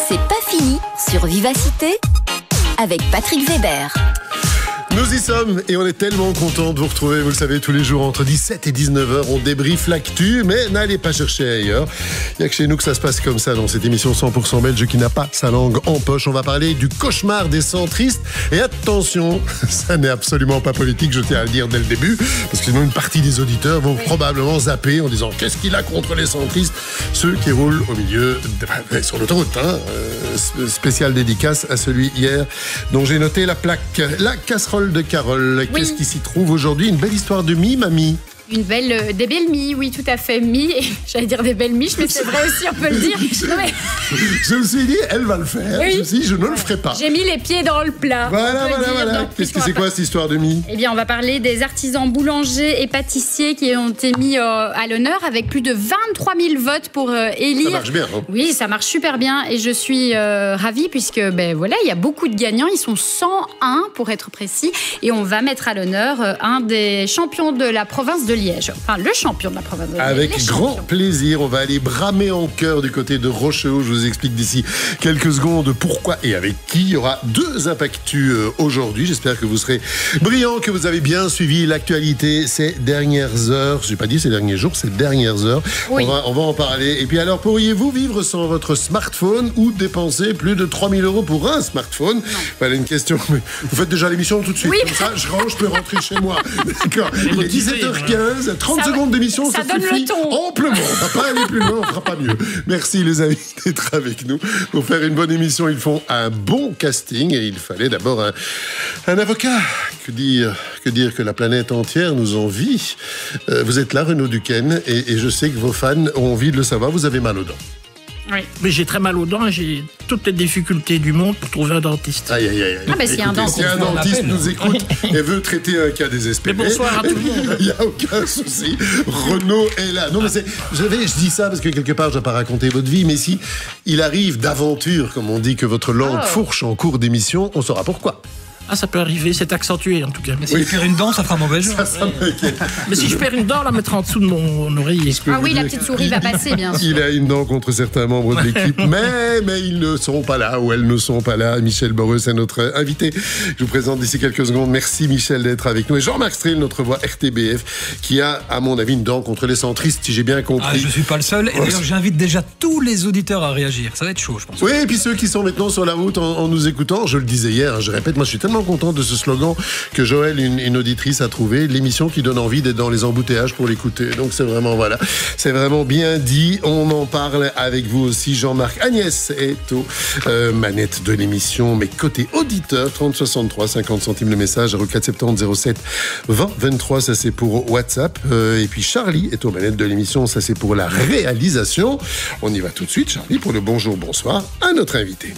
C'est pas fini sur Vivacité avec Patrick Weber. Nous y sommes et on est tellement content de vous retrouver, vous le savez, tous les jours entre 17 et 19h, on débriefe l'actu, mais n'allez pas chercher ailleurs. Il n'y a que chez nous que ça se passe comme ça dans cette émission 100% belge qui n'a pas sa langue en poche. On va parler du cauchemar des centristes et attention, ça n'est absolument pas politique, je tiens à le dire dès le début, parce que sinon une partie des auditeurs vont probablement zapper en disant qu'est-ce qu'il a contre les centristes, ceux qui roulent au milieu, sur l'autoroute, spéciale dédicace à celui hier dont j'ai noté la plaque, la casserole de Carole. Qu'est-ce qui s'y trouve aujourd'hui? Une belle histoire de mie, mamie. Des belles miches, oui, tout à fait. J'allais dire des belles miches, mais c'est vrai aussi, on peut le dire. Non, mais... Je me suis dit, elle va le faire. Oui. Je me suis dit, je ne le ferai pas. J'ai mis les pieds dans le plat. Voilà. Qu'est-ce que c'est quoi cette histoire de mie? Eh bien, on va parler des artisans boulangers et pâtissiers qui ont été mis à l'honneur avec plus de 23 000 votes pour élire. Ça marche bien, hein? Oui, ça marche super bien et je suis ravie puisque, il y a beaucoup de gagnants. Ils sont 101 pour être précis et on va mettre à l'honneur un des champions de la province de Liège. Enfin, le champion de la province de Liège. Avec grand plaisir, on va aller bramer en cœur du côté de Rochehaut. Je vous explique d'ici quelques secondes pourquoi et avec qui. Il y aura 2 impactus aujourd'hui. J'espère que vous serez brillants, que vous avez bien suivi l'actualité ces dernières heures. Je n'ai pas dit ces derniers jours, ces dernières heures. Oui. On va en parler. Et puis alors, pourriez-vous vivre sans votre smartphone ou dépenser plus de 3 000 € pour un smartphone? Voilà une question. Vous faites déjà l'émission tout de suite. Oui. Comme ça, je range, je peux rentrer chez moi. D'accord. Il est 17h15. 30 secondes d'émission, ça donne suffit le ton. Amplement. On va pas aller plus loin, on fera pas mieux. Merci les amis d'être avec nous. Pour faire une bonne émission, ils font un bon casting et il fallait d'abord un avocat. Que dire que la planète entière nous envie. Vous êtes là, Renaud Duquesne, et je sais que vos fans ont envie de le savoir. Vous avez mal aux dents. Oui, mais j'ai très mal aux dents, j'ai toutes les difficultés du monde pour trouver un dentiste. Aïe. Ah ben si un dentiste nous écoute et veut traiter un cas désespéré. Mais bonsoir à tout le monde. Il n'y a aucun souci. Renaud est là. Non, mais je dis ça parce que quelque part, je n'ai pas raconté votre vie, mais si il arrive d'aventure, comme on dit, que votre langue fourche en cours d'émission, on saura pourquoi. Ah, ça peut arriver, c'est accentué en tout cas. Mais si je perds une dent, ça fera mauvais jour. Ça m'inquiète. Mais si je perds une dent, la mettre en dessous de mon oreiller. Ah oui, la petite souris va passer, bien sûr. Il a une dent contre certains membres de l'équipe, mais ils ne sont pas là, ou elles ne sont pas là. Michel Boreux est notre invité. Je vous présente d'ici quelques secondes. Merci Michel d'être avec nous. Et Jean-Marc Strel, notre voix RTBF, qui a, à mon avis, une dent contre les centristes, si j'ai bien compris. Ah, je ne suis pas le seul. Et d'ailleurs, j'invite déjà tous les auditeurs à réagir. Ça va être chaud, je pense. Oui, et puis ceux qui sont maintenant sur la route en nous écoutant, je le disais hier, je répète, moi je suis tellement content de ce slogan que Joël, une auditrice, a trouvé, l'émission qui donne envie d'être dans les embouteillages pour l'écouter. Donc c'est vraiment bien dit. On en parle avec vous aussi, Jean-Marc. Agnès est aux manettes de l'émission, mais côté auditeur, 3063, 50 centimes le message, 0470 07 20 23, ça c'est pour WhatsApp. Et puis Charlie est aux manettes de l'émission, ça c'est pour la réalisation. On y va tout de suite, Charlie, pour le bonjour, bonsoir à notre invité.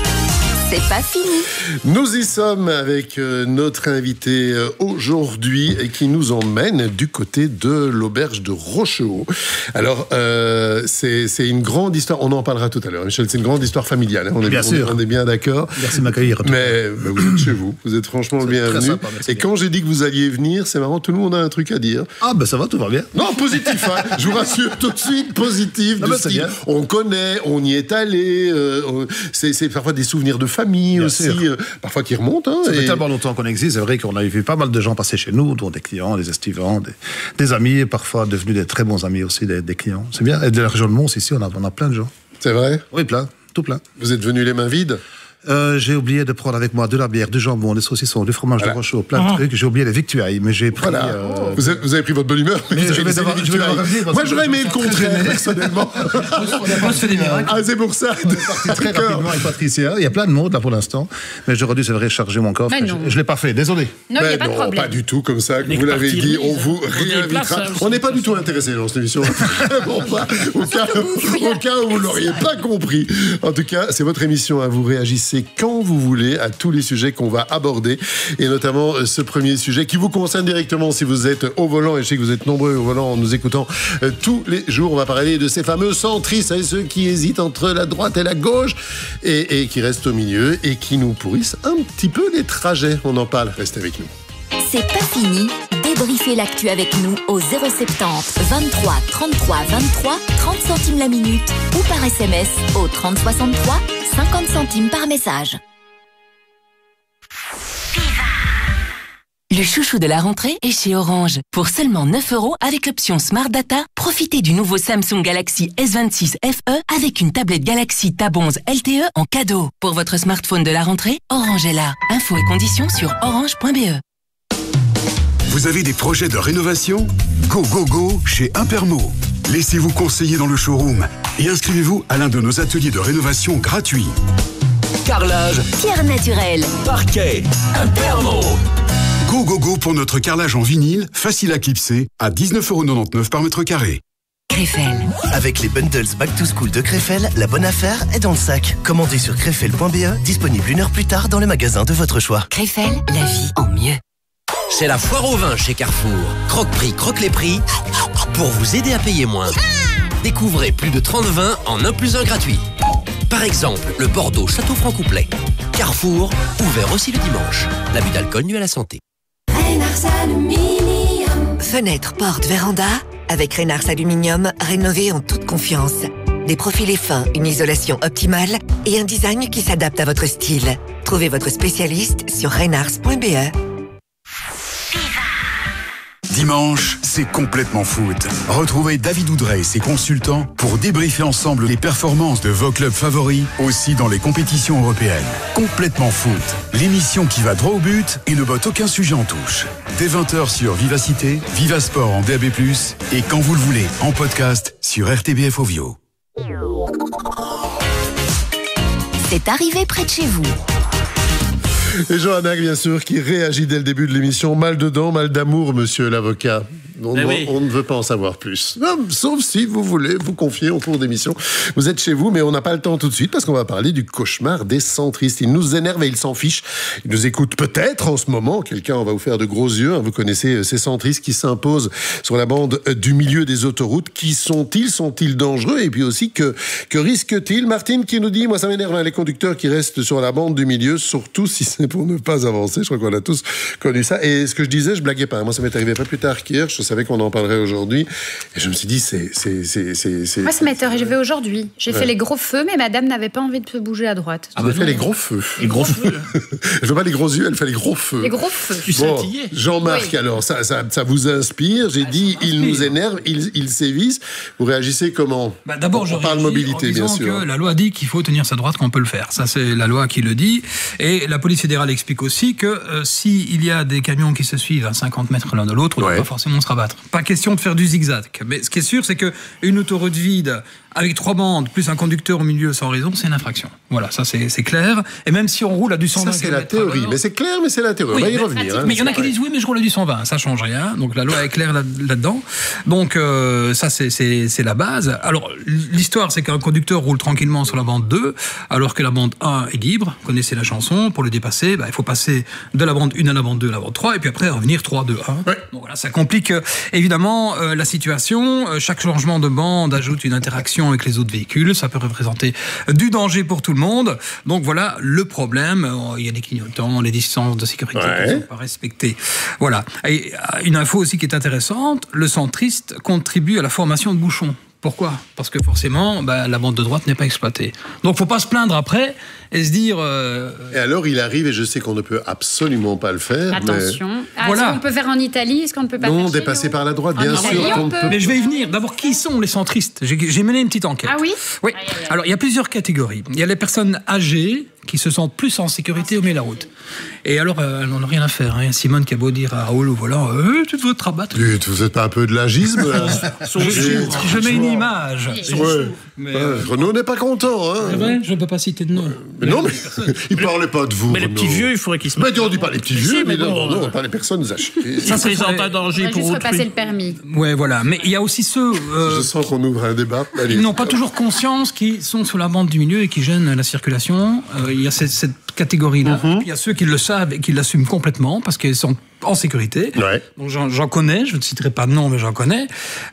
C'est pas fini. Nous y sommes avec notre invité aujourd'hui qui nous emmène du côté de l'auberge de Rochehaut. Alors, c'est une grande histoire, on en parlera tout à l'heure, Michel, c'est une grande histoire familiale, hein, on est bien d'accord. Merci de m'accueillir. Mais vous êtes chez vous, vous êtes franchement le bienvenu. Et quand j'ai dit que vous alliez venir, c'est marrant, tout le monde a un truc à dire. Ah ben ça va, tout va bien. Non, positif, hein, je vous rassure tout de suite, positif. Non, style, on connaît, on y est allé, c'est parfois des souvenirs de famille aussi, parfois qui remontent. Hein, ça fait tellement longtemps qu'on existe, c'est vrai qu'on a vu pas mal de gens passer chez nous, dont des clients, des estivants, des amis, et parfois devenus des très bons amis aussi, des clients. C'est bien, et de la région de Mons ici, on a plein de gens. C'est vrai? Oui, plein, tout plein. Vous êtes venus les mains vides? J'ai oublié de prendre avec moi de la bière, du jambon, des saucissons, du fromage de Rochehaut, plein de trucs. J'ai oublié les victuailles, mais j'ai pris... Vous avez pris votre bonne humeur, mais je vais revenir. Moi, j'aurais aimé le contraire, personnellement. On se fait des miracles. Ah, c'est pour ça. On est parti très rapidement avec Patricia. Il y a plein de mots là pour l'instant, mais j'aurais dû, c'est vrai, charger mon coffre. Je ne l'ai pas fait, désolé. Non, il n'y a pas de problème. Pas du tout comme ça, vous l'avez dit, on vous réinvitera. On n'est pas du tout intéressé dans cette émission. Vraiment pas. Au cas où vous ne l'auriez pas compris. En tout cas, c'est votre émission, vous réagissez quand vous voulez à tous les sujets qu'on va aborder, et notamment ce premier sujet qui vous concerne directement si vous êtes au volant, et je sais que vous êtes nombreux au volant en nous écoutant tous les jours. On va parler de ces fameux centristes, ceux qui hésitent entre la droite et la gauche et qui restent au milieu et qui nous pourrissent un petit peu les trajets. On en parle, restez avec nous. C'est pas fini, Débriefez l'actu avec nous au 070 23 33 23 30 centimes la minute ou par SMS au 30 63 50 centimes par message. Le chouchou de la rentrée est chez Orange. Pour seulement 9 € avec l'option Smart Data, profitez du nouveau Samsung Galaxy S26 FE avec une tablette Galaxy Tab 11 LTE en cadeau. Pour votre smartphone de la rentrée, Orange est là. Infos et conditions sur orange.be. Vous avez des projets de rénovation ? Go, go, go chez Impermo. Laissez-vous conseiller dans le showroom et inscrivez-vous à l'un de nos ateliers de rénovation gratuits. Carrelage, Pierre naturelle, parquet, Impermo. Go, go, go pour notre carrelage en vinyle, facile à clipser, à 19,99 € par mètre carré. Crefel. Avec les bundles Back to School de Crefel, la bonne affaire est dans le sac. Commandez sur crefel.be, disponible 1 heure plus tard dans le magasin de votre choix. Crefel, la vie en mieux. C'est la foire au vin chez Carrefour. Croque-prix, croque les prix, pour vous aider à payer moins. Découvrez plus de 30 vins en 1 + 1 gratuit. Par exemple, le Bordeaux Château Franc-Couplet. Carrefour, ouvert aussi le dimanche. L'abus d'alcool nuit à la santé. Fenêtre, porte, véranda, avec Reynars Aluminium, rénové en toute confiance. Des profilés fins, une isolation optimale et un design qui s'adapte à votre style. Trouvez votre spécialiste sur reynars.be. Dimanche, c'est complètement foot. Retrouvez David Oudrey et ses consultants pour débriefer ensemble les performances de vos clubs favoris, aussi dans les compétitions européennes. Complètement foot, l'émission qui va droit au but et ne botte aucun sujet en touche. Dès 20h sur Vivacité, Vivasport en DAB+, et quand vous le voulez, en podcast sur RTBF Ovio. C'est arrivé près de chez vous. Et Johanna, bien sûr, qui réagit dès le début de l'émission. Mal de dents, mal d'amour, monsieur l'avocat. On ne veut pas en savoir plus. Non, sauf si vous voulez vous confier en cours d'émission. Vous êtes chez vous, mais on n'a pas le temps tout de suite parce qu'on va parler du cauchemar des centristes. Ils nous énervent et ils s'en fichent. Ils nous écoutent peut-être en ce moment. Quelqu'un va vous faire de gros yeux. Vous connaissez ces centristes qui s'imposent sur la bande du milieu des autoroutes. Qui sont-ils ? Sont-ils dangereux ? Et puis aussi, que risquent-ils ? Martine qui nous dit, moi ça m'énerve, les conducteurs qui restent sur la bande du milieu, surtout si c'est pour ne pas avancer. Je crois qu'on a tous connu ça. Et ce que je disais, je blaguais pas. Moi, ça m'est arrivé pas plus tard qu'hier. Je savais qu'on en parlerait aujourd'hui. Et je me suis dit, c'est... Moi, ça m'est arrivé aujourd'hui. J'ai fait les gros feux, mais madame n'avait pas envie de se bouger à droite. Elle a fait les gros feux. Les gros feux. Elle fait pas les gros yeux, elle fait les gros feux. Les gros feux. Tu scintillais. Jean-Marc, Oui. alors, ça vous inspire. J'ai dit, il nous énerve, il sévisse. Vous réagissez comment ? D'abord, je on parle réagis mobilité, en disant bien sûr. que la loi dit qu'il faut tenir sa droite, qu'on peut le faire. Ça, c'est la loi qui le dit. Et la police fédérale explique aussi que s'il y a des camions qui se suivent à 50 mètres l'un de l'autre, on ne doit pas forcément se rabattre. Pas question de faire du zigzag. Mais ce qui est sûr, c'est qu'une autoroute vide avec 3 bandes, plus un conducteur au milieu sans raison, c'est une infraction. Voilà, ça c'est clair. Et même si on roule à du 120 Ça, c'est la théorie. Mais c'est clair, mais c'est la théorie. Oui, on va y revenir. mais il y en a qui disent oui, mais je roule à du 120, ça change rien. Donc la loi est claire là-dedans. Donc ça c'est la base. Alors l'histoire, c'est qu'un conducteur roule tranquillement sur la bande 2, alors que la bande 1 est libre. Vous connaissez la chanson. Pour le dépasser, il faut passer de la bande 1 à la bande 2 à la bande 3, et puis après revenir 3, 2, 1. Ouais. Donc voilà, ça complique évidemment la situation. Chaque changement de bande ajoute une interaction avec les autres véhicules. Ça peut représenter du danger pour tout le monde. Donc voilà le problème. Il y a des clignotants, les distances de sécurité qui ne sont pas respectées. Voilà. Et une info aussi qui est intéressante, le centriste contribue à la formation de bouchons. Pourquoi ? Parce que forcément, la bande de droite n'est pas exploitée. Donc, faut pas se plaindre après et se dire... Et alors, il arrive, et je sais qu'on ne peut absolument pas le faire. Attention. Mais... Voilà. Est-ce qu'on peut faire en Italie ? Est-ce qu'on ne peut pas non, faire dépasser par la droite, bien sûr qu'on peut. Mais je vais y venir. D'abord, qui sont les centristes ? J'ai mené une petite enquête. Ah oui ? Oui. Alors, il y a plusieurs catégories. Il y a les personnes âgées qui se sentent plus en sécurité au milieu de la route. Et alors, elles n'en ont rien à faire. Hein. Simone qui a beau dire à Raoul au volant, tu devrais te rabattre. Vous n'êtes pas un peu de l'agisme là ? Je mets une image. Renaud n'est pas content. Hein. C'est vrai, je ne peux pas citer de nom. Mais non, mais il ne parlait pas de vous. Mais les petits vieux, il faudrait qu'ils se mettent. Mais on dit pas les petits vieux, mais bon, non, pas les personnes âgées. Ça présente un danger pour juste repasser autrui. le permis. Ouais, voilà. Mais il y a aussi ceux... Je sens qu'on ouvre un débat. Allez. Ils n'ont pas toujours conscience qu'ils sont sur la bande du milieu et qui gênent la circulation. Il y a cette catégorie-là. Puis il y a ceux qui le savent et qui l'assument complètement parce qu'ils sont en sécurité. Ouais. Donc j'en connais, je ne citerai pas de nom, mais j'en connais.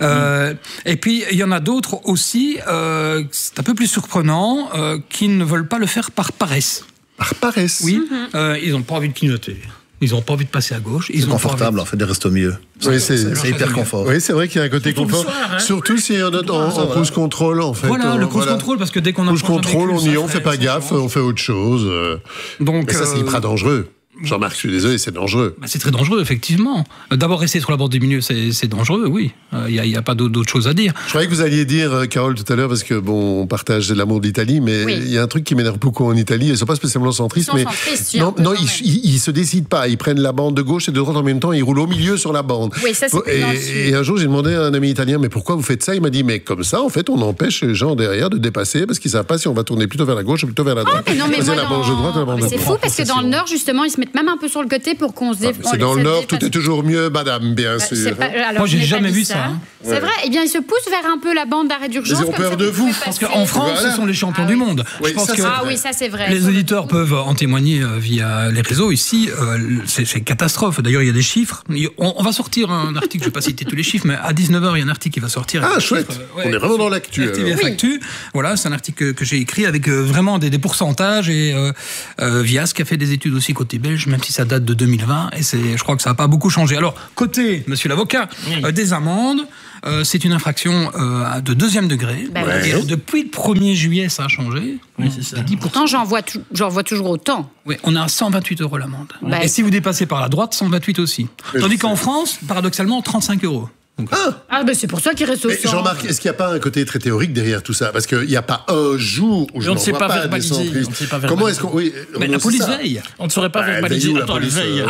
Et puis il y en a d'autres aussi, c'est un peu plus surprenant, qui ne veulent pas le faire par paresse. Par paresse. Oui, ils n'ont pas envie de clignoter. Ils n'ont pas envie de passer à gauche. C'est confortable, en fait, de rester au milieu. Oui, c'est hyper confort. Oui, c'est vrai qu'il y a un côté confort. Surtout si on est en cruise control, en fait. Voilà, le cruise control, parce que dès qu'on a cruise control, on fait pas gaffe, on fait autre chose. Donc, mais ça, c'est hyper dangereux. Jean-Marc, je suis désolé, c'est dangereux. C'est très dangereux, effectivement. D'abord, rester sur la bande du milieu, c'est dangereux, oui. Il n'y a pas d'autre chose à dire. Je croyais que vous alliez dire, Carole, tout à l'heure, parce que, bon, on partage l'amour d'Italie, mais il y a un truc qui m'énerve beaucoup en Italie. Ils ne sont pas spécialement centristes, mais. Non, ils ne se décident pas. Ils prennent la bande de gauche et de droite en même temps, ils roulent au milieu sur la bande. Oui, ça, c'est et un jour, j'ai demandé à un ami italien, mais pourquoi vous faites ça? Il m'a dit, mais comme ça, en fait, on empêche les gens derrière de dépasser, parce qu'ils ne savent pas si on va tourner plutôt vers la gauche ou plutôt vers la droite. Mais non, mais la bande de droite ou la bande de droite. C'est fou, parce que dans le Nord, justement, ils se mettent même un peu sur le côté pour qu'on se C'est dans le Nord, tout est toujours mieux, madame, bien sûr. Moi, j'ai jamais vu ça. C'est vrai. Eh bien, ils se poussent vers un peu la bande d'arrêt d'urgence. Ils ont peur de vous. Parce qu'en France, ce sont les champions du monde. Je pense que oui, ça c'est vrai. Les auditeurs peuvent en témoigner via les réseaux. Ici, c'est une catastrophe. D'ailleurs, il y a des chiffres. On va sortir un article, je ne vais pas citer tous les chiffres, mais à 19h, il y a un article qui va sortir. Ah, chouette. On est vraiment dans l'actu. Actu. Voilà, c'est un article que j'ai écrit avec vraiment des pourcentages. Et Vias qui a fait des études aussi côté belge, même si ça date de 2020. Et je crois que ça n'a pas beaucoup changé. Alors, côté, monsieur l'avocat, des amendes, c'est une infraction de 2e degré. Et alors, depuis le 1er juillet, ça a changé. Oui, c'est ça. Pourtant, j'en vois toujours autant. Oui, on a 128 € l'amende. Et si vous dépassez par la droite, 128 aussi. Tandis qu'en France, paradoxalement, 35 €. Ben c'est pour ça qu'il reste au centre. Jean-Marc, est-ce qu'il n'y a pas un côté très théorique derrière tout ça? Parce qu'il n'y a pas un jour où je ne vois pas des centristes. Comment est-ce qu'on... Oui, mais la police veille. On ne saurait pas verbaliser. Attends, la police veille.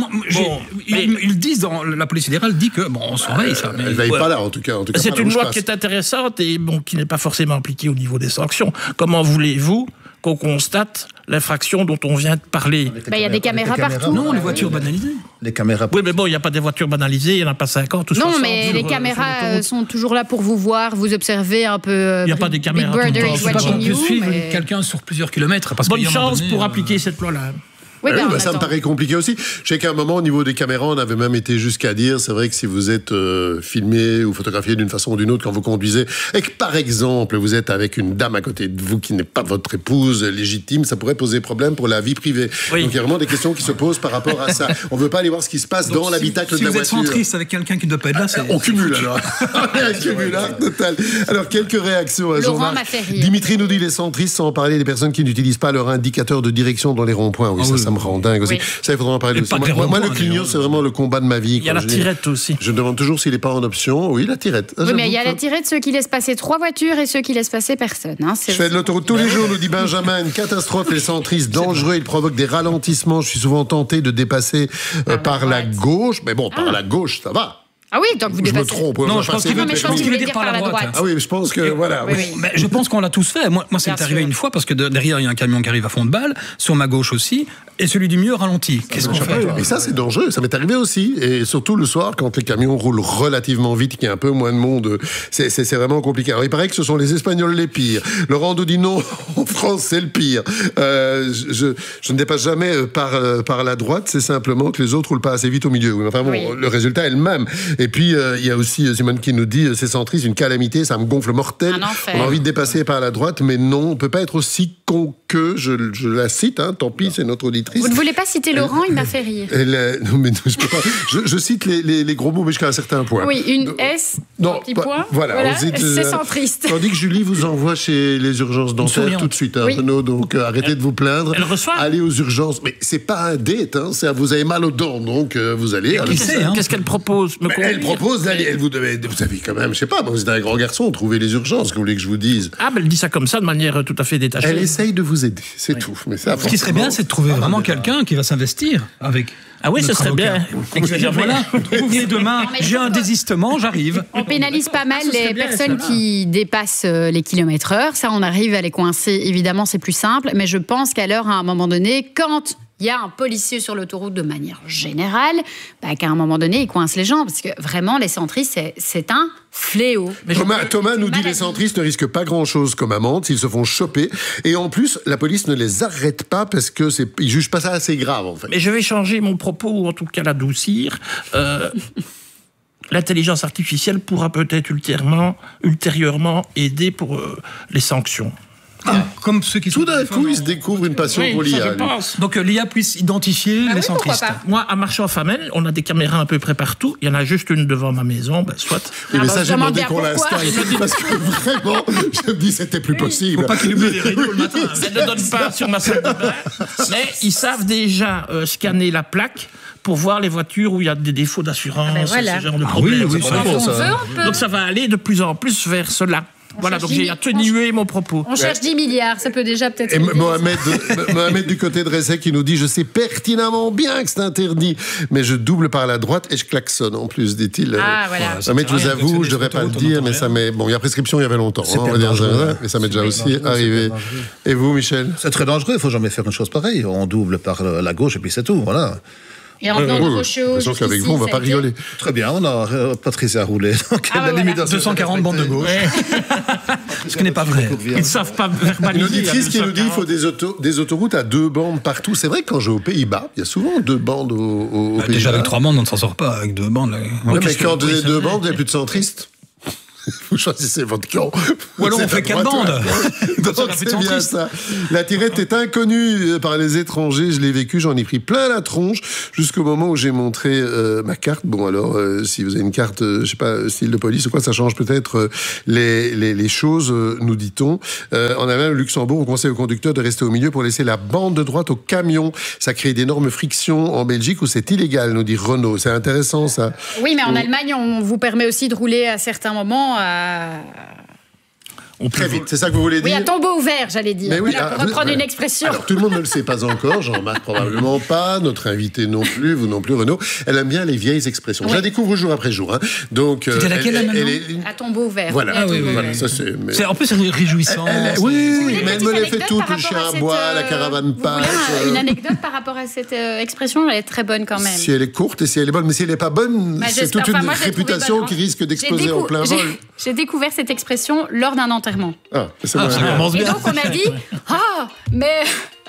Ils disent, la police fédérale dit que, on surveille ça. Elle ne veille pas là, en tout cas. C'est une loi qui est intéressante et qui n'est pas forcément appliquée au niveau des sanctions. Comment voulez-vous qu'on constate l'infraction dont on vient de parler? Il y a des caméras partout. Non, les voitures banalisées. Les caméras. Oui, mais il n'y a pas des voitures banalisées, il n'y en a pas 50 ou 60. Non, mais les caméras sont toujours là pour vous voir, vous observer un peu. Il n'y a pas des caméras tout le temps. C'est pas qu'on peut suivre quelqu'un sur plusieurs kilomètres. Bonne chance pour appliquer cette loi-là. Oui, ça me paraît compliqué aussi. Je sais qu'à un moment, au niveau des caméras, on avait même été jusqu'à dire, c'est vrai que si vous êtes filmé ou photographié d'une façon ou d'une autre quand vous conduisez, et que par exemple, vous êtes avec une dame à côté de vous qui n'est pas votre épouse légitime, ça pourrait poser problème pour la vie privée. Oui. Donc il y a vraiment des questions qui se posent par rapport à ça. On ne veut pas aller voir ce qui se passe dans l'habitacle de la voiture. Si vous êtes centriste avec quelqu'un qui ne doit pas être là, on cumule alors. Un cumulard total. Alors, quelques réactions à Laurent m'a fait rire. Dimitri nous dit les centristes, sans parler des personnes qui n'utilisent pas leur indicateur de direction dans les ronds-points. Oui, ça me rend dingue aussi. Oui. Ça, il faudra en parler aussi. Moi, le clignot, c'est vraiment le combat de ma vie. Il y a la tirette aussi. Je me demande toujours s'il n'est pas en option. Oui, la tirette. Oui, mais il y a la tirette, ceux qui laissent passer 3 voitures et ceux qui laissent passer personne. Je fais de l'autoroute tous les jours, nous dit Benjamin. Une catastrophe, les centristes, dangereux. Ils provoquent des ralentissements. Je suis souvent tenté de dépasser par la gauche. Mais bon, par la gauche, ça va. Ah oui, donc vous dépassez. Je me trompe. Non, je pense qu'il veut dire par la droite. Ah oui, je pense que voilà. Oui. Mais je pense qu'on l'a tous fait. Moi, ça m'est arrivé une fois parce que derrière il y a un camion qui arrive à fond de balle, sur ma gauche aussi, et celui du milieu ralentit. Qu'est-ce qu'on fait? Mais ça, c'est dangereux. Ça m'est arrivé aussi, et surtout le soir quand les camions roulent relativement vite, qu'il y a un peu moins de monde, c'est vraiment compliqué. Alors il paraît que ce sont les Espagnols les pires. Laurent dit non, en France c'est le pire. Je ne dépasse jamais par la droite. C'est simplement que les autres roulent pas assez vite au milieu. Enfin bon, le résultat est le même. Et puis, il y a aussi Simone qui nous dit, c'est centriste, une calamité, ça me gonfle mortel. On a envie de dépasser par la droite, mais non, on ne peut pas être aussi con que, je la cite, tant pis, c'est notre auditrice. Vous ne voulez pas citer Laurent, il m'a fait rire. Non, mais je peux pas. Je cite les gros mots, mais jusqu'à un certain point. Oui, une S, un petit point. Voilà. C'est centriste. Tandis que Julie vous envoie chez les urgences dentaires tout de suite, Renaud, donc arrêtez de vous plaindre. Elle reçoit. Allez aux urgences. Mais c'est pas un date, vous avez mal aux dents, donc vous allez. Qu'est-ce qu'elle propose? Elle propose d'aller. Vous avez quand même, je sais pas, vous êtes un grand garçon, trouvez les urgences, que vous voulez que je vous dise. Ah, mais elle dit ça comme ça, de manière tout à fait détachée. Elle essaye de vous aider, c'est tout. Mais ça, ce qui serait bien, c'est de trouver vraiment quelqu'un qui va s'investir avec. Ah oui, ce serait bien. Voilà, vous venez demain, j'ai un désistement, j'arrive. On pénalise pas mal les personnes qui dépassent les kilomètres-heure. Ça, on arrive à les coincer. Évidemment, c'est plus simple. Mais je pense qu'à l'heure, à un moment donné, quand il y a un policier sur l'autoroute de manière générale, qu'à un moment donné, il coince les gens. Parce que vraiment, les centristes, c'est un fléau. Mais Thomas nous dit les centristes ne risquent pas grand-chose comme amende s'ils se font choper. Et en plus, la police ne les arrête pas parce qu'ils jugent pas ça assez grave, en fait. Mais je vais changer mon propos, ou en tout cas l'adoucir. L'intelligence artificielle pourra peut-être ultérieurement aider pour les sanctions. Comme ceux qui sont... Tout d'un coup, ils se découvrent une passion pour ça, l'IA. je lui. pense. Donc l'IA puisse identifier les centristes. Moi, à Marchand-Famel, on a des caméras à peu près partout. Il y en a juste une devant ma maison, soit. Oui, mais ça, j'ai demandé bien qu'on pourquoi. l'installe. Parce que vraiment, je me dis, c'était plus possible. Faut pas qu'il oublie les rideaux le matin. Ça ne donne pas sur ma salle de bain. Mais ils savent déjà scanner la plaque pour voir les voitures où il y a des défauts d'assurance, voilà. ce genre de Ah problème. oui, c'est Quand bon, on ça. veut, on peut. Donc ça va aller de plus en plus vers cela. Voilà, donc j'ai atténué mon propos. On cherche 10 milliards, ça peut déjà peut-être... Et Mohamed du côté de Ressec qui nous dit « Je sais pertinemment bien que c'est interdit, mais je double par la droite et je klaxonne en plus, dit-il. » Ah, voilà. Mohamed, je vous avoue, je ne devrais pas le dire, mais ça m'est... Bon, il y a prescription il y avait longtemps, C'est on va très dire dangereux. ça, mais ça m'est déjà aussi arrivé. Et vous, Michel? C'est très dangereux, il ne faut jamais faire une chose pareille. On double par la gauche et puis c'est tout, voilà. Et en venant de Rocheau, Je pense qu'avec vous, on ne va pas rigoler. Très bien, on a Patricia roulé. Donc, Ah, la voilà. limitation 240 bandes de gauche. Ce qui n'est pas vrai. Ils ne savent pas verbaliser. Une auditrice qui nous dit qu'il faut des autoroutes à 2 bandes partout. C'est vrai que quand je vais aux Pays-Bas, il y a souvent 2 bandes aux Pays-Bas. Déjà avec 3 bandes, on ne s'en sort pas. Avec 2 bandes. Là. Ouais, mais quand vous avez 2 bandes, il n'y a plus de centristes. Vous choisissez votre camp. Ou alors on fait 4 bandes. Donc c'est bien ça. La tirette est inconnue par les étrangers. Je l'ai vécu, j'en ai pris plein la tronche jusqu'au moment où j'ai montré ma carte. Bon alors, si vous avez une carte, je sais pas, style de police ou quoi, ça change peut-être les choses, nous dit-on. En allant au Luxembourg, on conseille aux conducteurs de rester au milieu pour laisser la bande de droite au camion. Ça crée d'énormes frictions en Belgique où c'est illégal, nous dit Renault. C'est intéressant ça. Oui, mais en Allemagne, on vous permet aussi de rouler à certains moments Très vite, c'est ça que vous voulez dire? Oui, à tombeau ouvert, j'allais dire. Mais oui, Voilà, pour reprendre une expression. Alors, tout le monde ne le sait pas encore, Jean-Marc probablement pas, notre invité non plus, vous non plus, Renaud. Elle aime bien les vieilles expressions. Oui. Je la découvre jour après jour. Hein. Donc, C'était laquelle, là, maintenant À tombeau ouvert. Voilà, Ah oui, oui, voilà, oui. ça c'est... mais- En plus, c'est réjouissant. Oui, mais elle me Petite les fait anecdote toutes, par le rapport chien à à cette, bois, la caravane vous pâche. voulez une anecdote par rapport à cette expression? Elle est très bonne quand même. Si elle est courte et si elle est bonne, mais si elle n'est pas bonne, Bah, c'est j'espère. toute une Enfin, moi, je l'ai trouvée réputation bonne, qui hein. risque d'exploser en plein vol. J'ai découvert cette expression lors d'un enterrement. Ah, c'est bon. ça commence Et bien. donc on a dit mais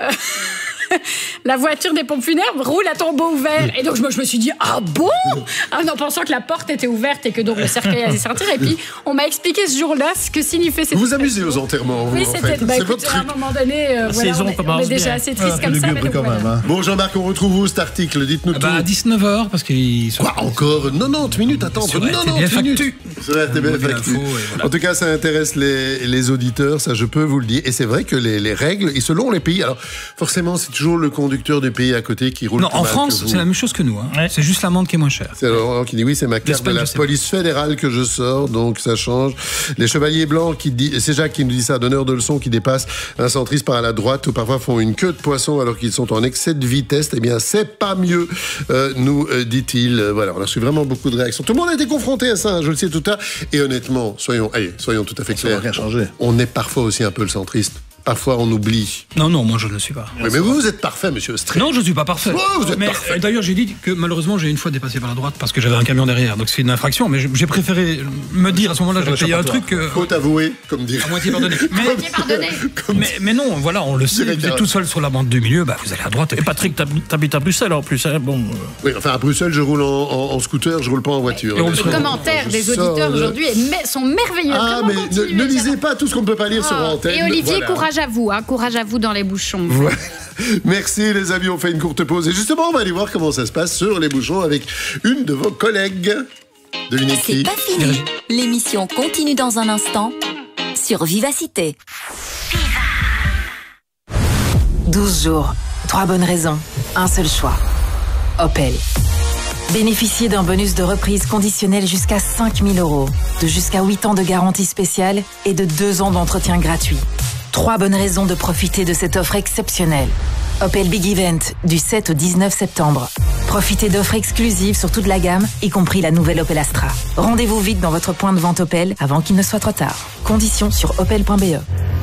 la voiture des pompes funèbres roule à tombeau ouvert. Et donc je me suis dit ah bon, en pensant que la porte était ouverte et que donc le cercueil allait sortir. Et puis on m'a expliqué ce jour-là ce que signifiait cette Vous vous expression. amusez aux enterrements, vous, Oui, en c'était fait. bah, C'est écoute, votre à un truc. moment donné, voilà, saison on est commence déjà bien. assez triste Un peu comme ça. mais lugubre donc, quand même. voilà. Hein. Bon, Jean-Marc, on retrouve où cet article? Dites-nous tout. À 19h, parce qu'ils sont... Quoi, encore 90 minutes attendre? Sur 90 RTBF minutes Actu. Sur RTBF Mobile Actu. Info, et voilà. En tout cas, ça intéresse les auditeurs, ça je peux vous le dire. Et c'est vrai que les règles, et selon les pays, alors forcément c'est toujours le conducteur du pays à côté qui roule Non, plus en mal France, que vous. c'est la même chose que nous. Hein. Ouais. C'est juste l'amende qui est moins chère. C'est Laurent qui dit oui, c'est ma carte de L'Espagne, la je sais police fédérale que je sors, donc ça change. Les chevaliers blancs qui dit, c'est Jacques qui nous dit ça, donneur de leçons qui dépasse un centriste par à la droite ou parfois font une queue de poisson alors qu'ils sont en excès de vitesse. Eh bien, c'est pas mieux, nous dit-il. Voilà, on a reçu vraiment beaucoup de réactions. Tout le monde a été confronté à ça, hein, je le sais tout à l'heure. Et honnêtement, soyons tout à fait Ça va clairs. rien changer. On est parfois aussi un peu le centriste. Parfois, on oublie. Non, moi je ne le suis pas. Oui, mais vous êtes parfait, monsieur Stré. Non, je ne suis pas parfait. Ouais, vous êtes mais parfait. d'ailleurs, j'ai dit que malheureusement, j'ai une fois dépassé par la droite parce que j'avais un camion derrière. Donc c'est une infraction. Mais j'ai préféré me dire à ce moment-là, j'ai payé un truc Faut avouer, comme dire. à moitié pardonné. Moitié pardonné. Mais non, voilà, on le sait. Vous êtes tout seul sur la bande du milieu, bah, vous allez à droite. Et Patrick, t'habites à Bruxelles en plus. Hein, bon, Oui, enfin, à Bruxelles, je roule en scooter, je roule pas en voiture. Et on Les se- commentaires Je des sors auditeurs de- aujourd'hui sont merveilleux. Ah, Vraiment, mais continuez, ne lisez j'adore. pas tout ce qu'on ne peut pas lire sur antenne. Et Olivier, Voilà. courage à vous, hein, courage à vous dans les bouchons. Voilà. Merci les amis, on fait une courte pause. Et justement, on va aller voir comment ça se passe sur les bouchons avec une de vos collègues. Devinez C'est qui? pas fini. L'émission continue dans un instant sur Vivacité. 12 jours, 3 bonnes raisons, un seul choix. Opel. Bénéficiez d'un bonus de reprise conditionnel jusqu'à 5 000 €, de jusqu'à 8 ans de garantie spéciale et de 2 ans d'entretien gratuit. 3 bonnes raisons de profiter de cette offre exceptionnelle. Opel Big Event, du 7 au 19 septembre. Profitez d'offres exclusives sur toute la gamme, y compris la nouvelle Opel Astra. Rendez-vous vite dans votre point de vente Opel avant qu'il ne soit trop tard. Conditions sur opel.be.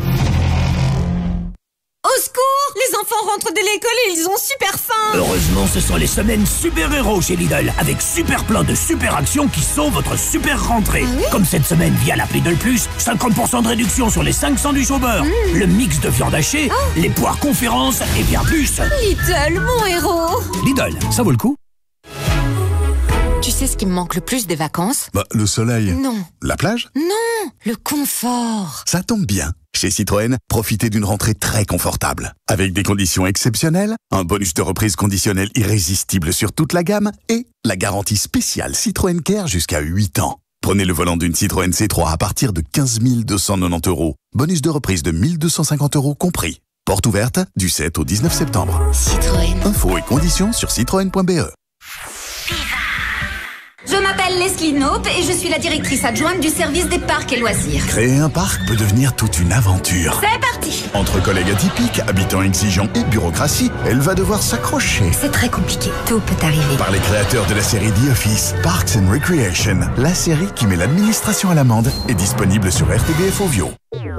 Au secours! Les enfants rentrent de l'école et ils ont super faim! Heureusement, ce sont les semaines super-héros chez Lidl, avec super plein de super actions qui sont votre super rentrée. Ah oui? Comme cette semaine via l'appli Lidl Plus, 50% de réduction sur les 5 sandwichs au beurre, le mix de viande hachée, les poires conférences et bien plus. Lidl, mon héros! Lidl, ça vaut le coup. Tu sais ce qui me manque le plus des vacances? Bah, le soleil. Non. La plage? Non, le confort. Ça tombe bien. Chez Citroën, profitez d'une rentrée très confortable. Avec des conditions exceptionnelles, un bonus de reprise conditionnel irrésistible sur toute la gamme et la garantie spéciale Citroën Care jusqu'à 8 ans. Prenez le volant d'une Citroën C3 à partir de 15 290 €. Bonus de reprise de 1 250 € compris. Porte ouverte du 7 au 19 septembre. Citroën. Infos et conditions sur citroën.be. Je m'appelle Leslie Knope et je suis la directrice adjointe du service des parcs et loisirs. Créer un parc peut devenir toute une aventure. C'est parti! Entre collègues atypiques, habitants exigeants et bureaucratie, elle va devoir s'accrocher. C'est très compliqué. Tout peut arriver. Par les créateurs de la série The Office, Parks and Recreation, la série qui met l'administration à l'amende, est disponible sur RTBF Ovio.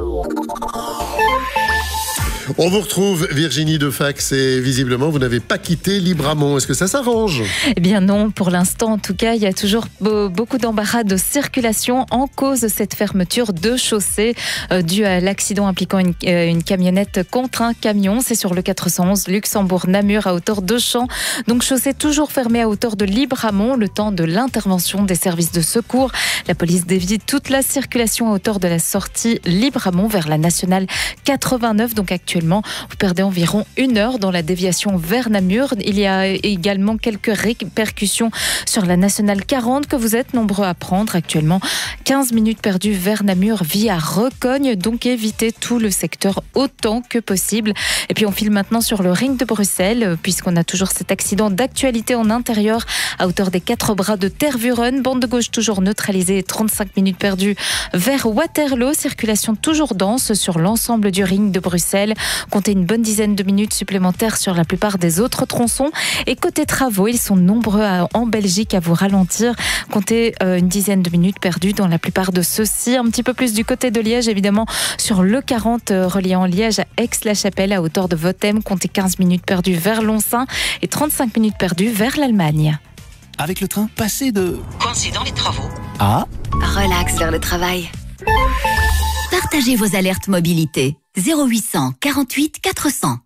On vous retrouve, Virginie Defax, et visiblement, vous n'avez pas quitté Libramont. Est-ce que ça s'arrange? Eh bien non, pour l'instant, en tout cas, il y a toujours beaucoup d'embarras de circulation en cause de cette fermeture de chaussée due à l'accident impliquant une camionnette contre un camion. C'est sur le 411 Luxembourg-Namur à hauteur de Champs. Donc chaussée toujours fermée à hauteur de Libramont, le temps de l'intervention des services de secours. La police dévie toute la circulation à hauteur de la sortie Libramont vers la nationale 89. Donc actuellement, vous perdez environ 1 heure dans la déviation vers Namur. Il y a également quelques répercussions sur la nationale 40 que vous êtes nombreux à prendre actuellement. 15 minutes perdues vers Namur via Recogne, donc évitez tout le secteur autant que possible. Et puis on file maintenant sur le ring de Bruxelles, puisqu'on a toujours cet accident d'actualité en intérieur à hauteur des 4 bras de Tervuren. Bande de gauche toujours neutralisée, 35 minutes perdues vers Waterloo. Circulation toujours dense sur l'ensemble du ring de Bruxelles. Comptez une bonne dizaine de minutes supplémentaires sur la plupart des autres tronçons. Et côté travaux, ils sont nombreux en Belgique à vous ralentir. Comptez une dizaine de minutes perdues dans la plupart de ceux-ci. Un petit peu plus du côté de Liège, évidemment, sur le 40 reliant Liège à Aix-la-Chapelle à hauteur de Votem. Comptez 15 minutes perdues vers Lonsin et 35 minutes perdues vers l'Allemagne. Avec le train, passez de Coincé dans les travaux. à Relax vers le travail. Partagez vos alertes mobilité. 0800 48 400.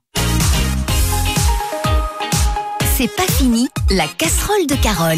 C'est pas fini, la casserole de Carole.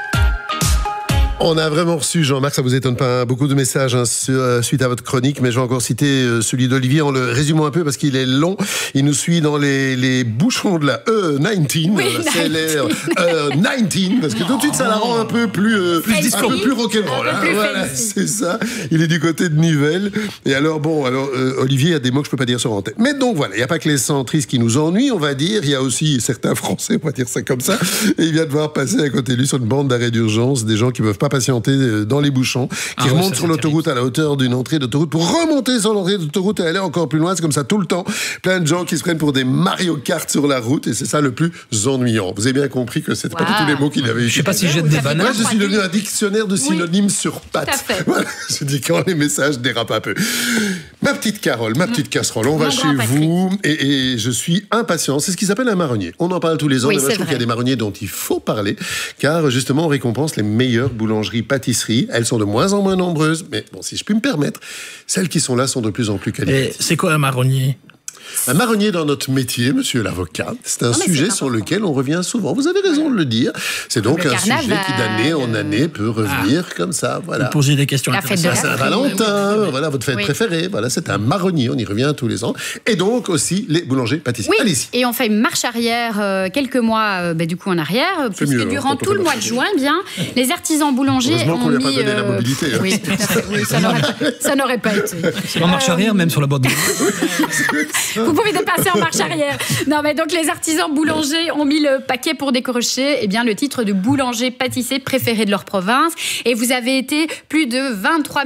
On a vraiment reçu, Jean-Marc, ça vous étonne pas, beaucoup de messages suite à votre chronique, mais je vais encore citer celui d'Olivier en le résumant un peu parce qu'il est long. Il nous suit dans les bouchons de la E19, oui, c'est l'air E19, parce que tout de suite ça la rend un peu plus rock'n'roll. Hein, voilà, c'est ça. Il est du côté de Nivelles. Et alors Olivier a des mots que je peux pas dire sur antenne. Mais donc voilà, il n'y a pas que les centristes qui nous ennuient, on va dire. Il y a aussi certains Français, on va dire ça comme ça. Et il vient de voir passer à côté de lui sur une bande d'arrêt d'urgence des gens qui peuvent pas patienter dans les bouchons, qui remontent sur l'autoroute à la hauteur d'une entrée d'autoroute pour remonter sur l'entrée d'autoroute et aller encore plus loin. C'est comme ça tout le temps. Plein de gens qui se prennent pour des Mario Kart sur la route et c'est ça le plus ennuyant. Vous avez bien compris que c'était pas du tout les mots qu'il avait utilisés. Je sais pas si jette des bananes. Moi, je suis devenu un dictionnaire de synonymes sur pattes. Voilà. Je dis quand les messages dérapent un peu. Ma petite Carole, ma petite casserole, on va chez vous et je suis impatient. C'est ce qui s'appelle un marronnier. On en parle tous les ans. Je trouve qu'il y a des marronniers dont il faut parler car justement on récompense les meilleures boulangeries-pâtisseries. Elles sont de moins en moins nombreuses, mais bon, si je puis me permettre, celles qui sont là sont de plus en plus qualitatives. C'est quoi un marronnier ? Un marronnier dans notre métier, monsieur l'avocat, c'est un sujet sur lequel on revient souvent. Vous avez raison de le dire. C'est donc un sujet qui d'année en année peut revenir comme ça. Voilà. Vous posez des questions intéressantes. Saint-Valentin, voilà votre fête préférée. Voilà, c'est un marronnier. On y revient tous les ans. Et donc aussi les boulangers pâtissiers. Oui. Allez-y. Et on fait une marche arrière quelques mois du coup en arrière, puisque mieux, durant tout le mois de juin, les artisans boulangers ont qu'on mis. Lui a pas donné la mobilité. Oui, tout à fait. Oui, ça n'aurait pas été. En marche arrière, même sur la boîte de. Vous pouvez dépasser en marche arrière. Non, mais donc les artisans boulangers ont mis le paquet pour décrocher le titre de boulanger-pâtissier préféré de leur province. Et vous avez été plus de 23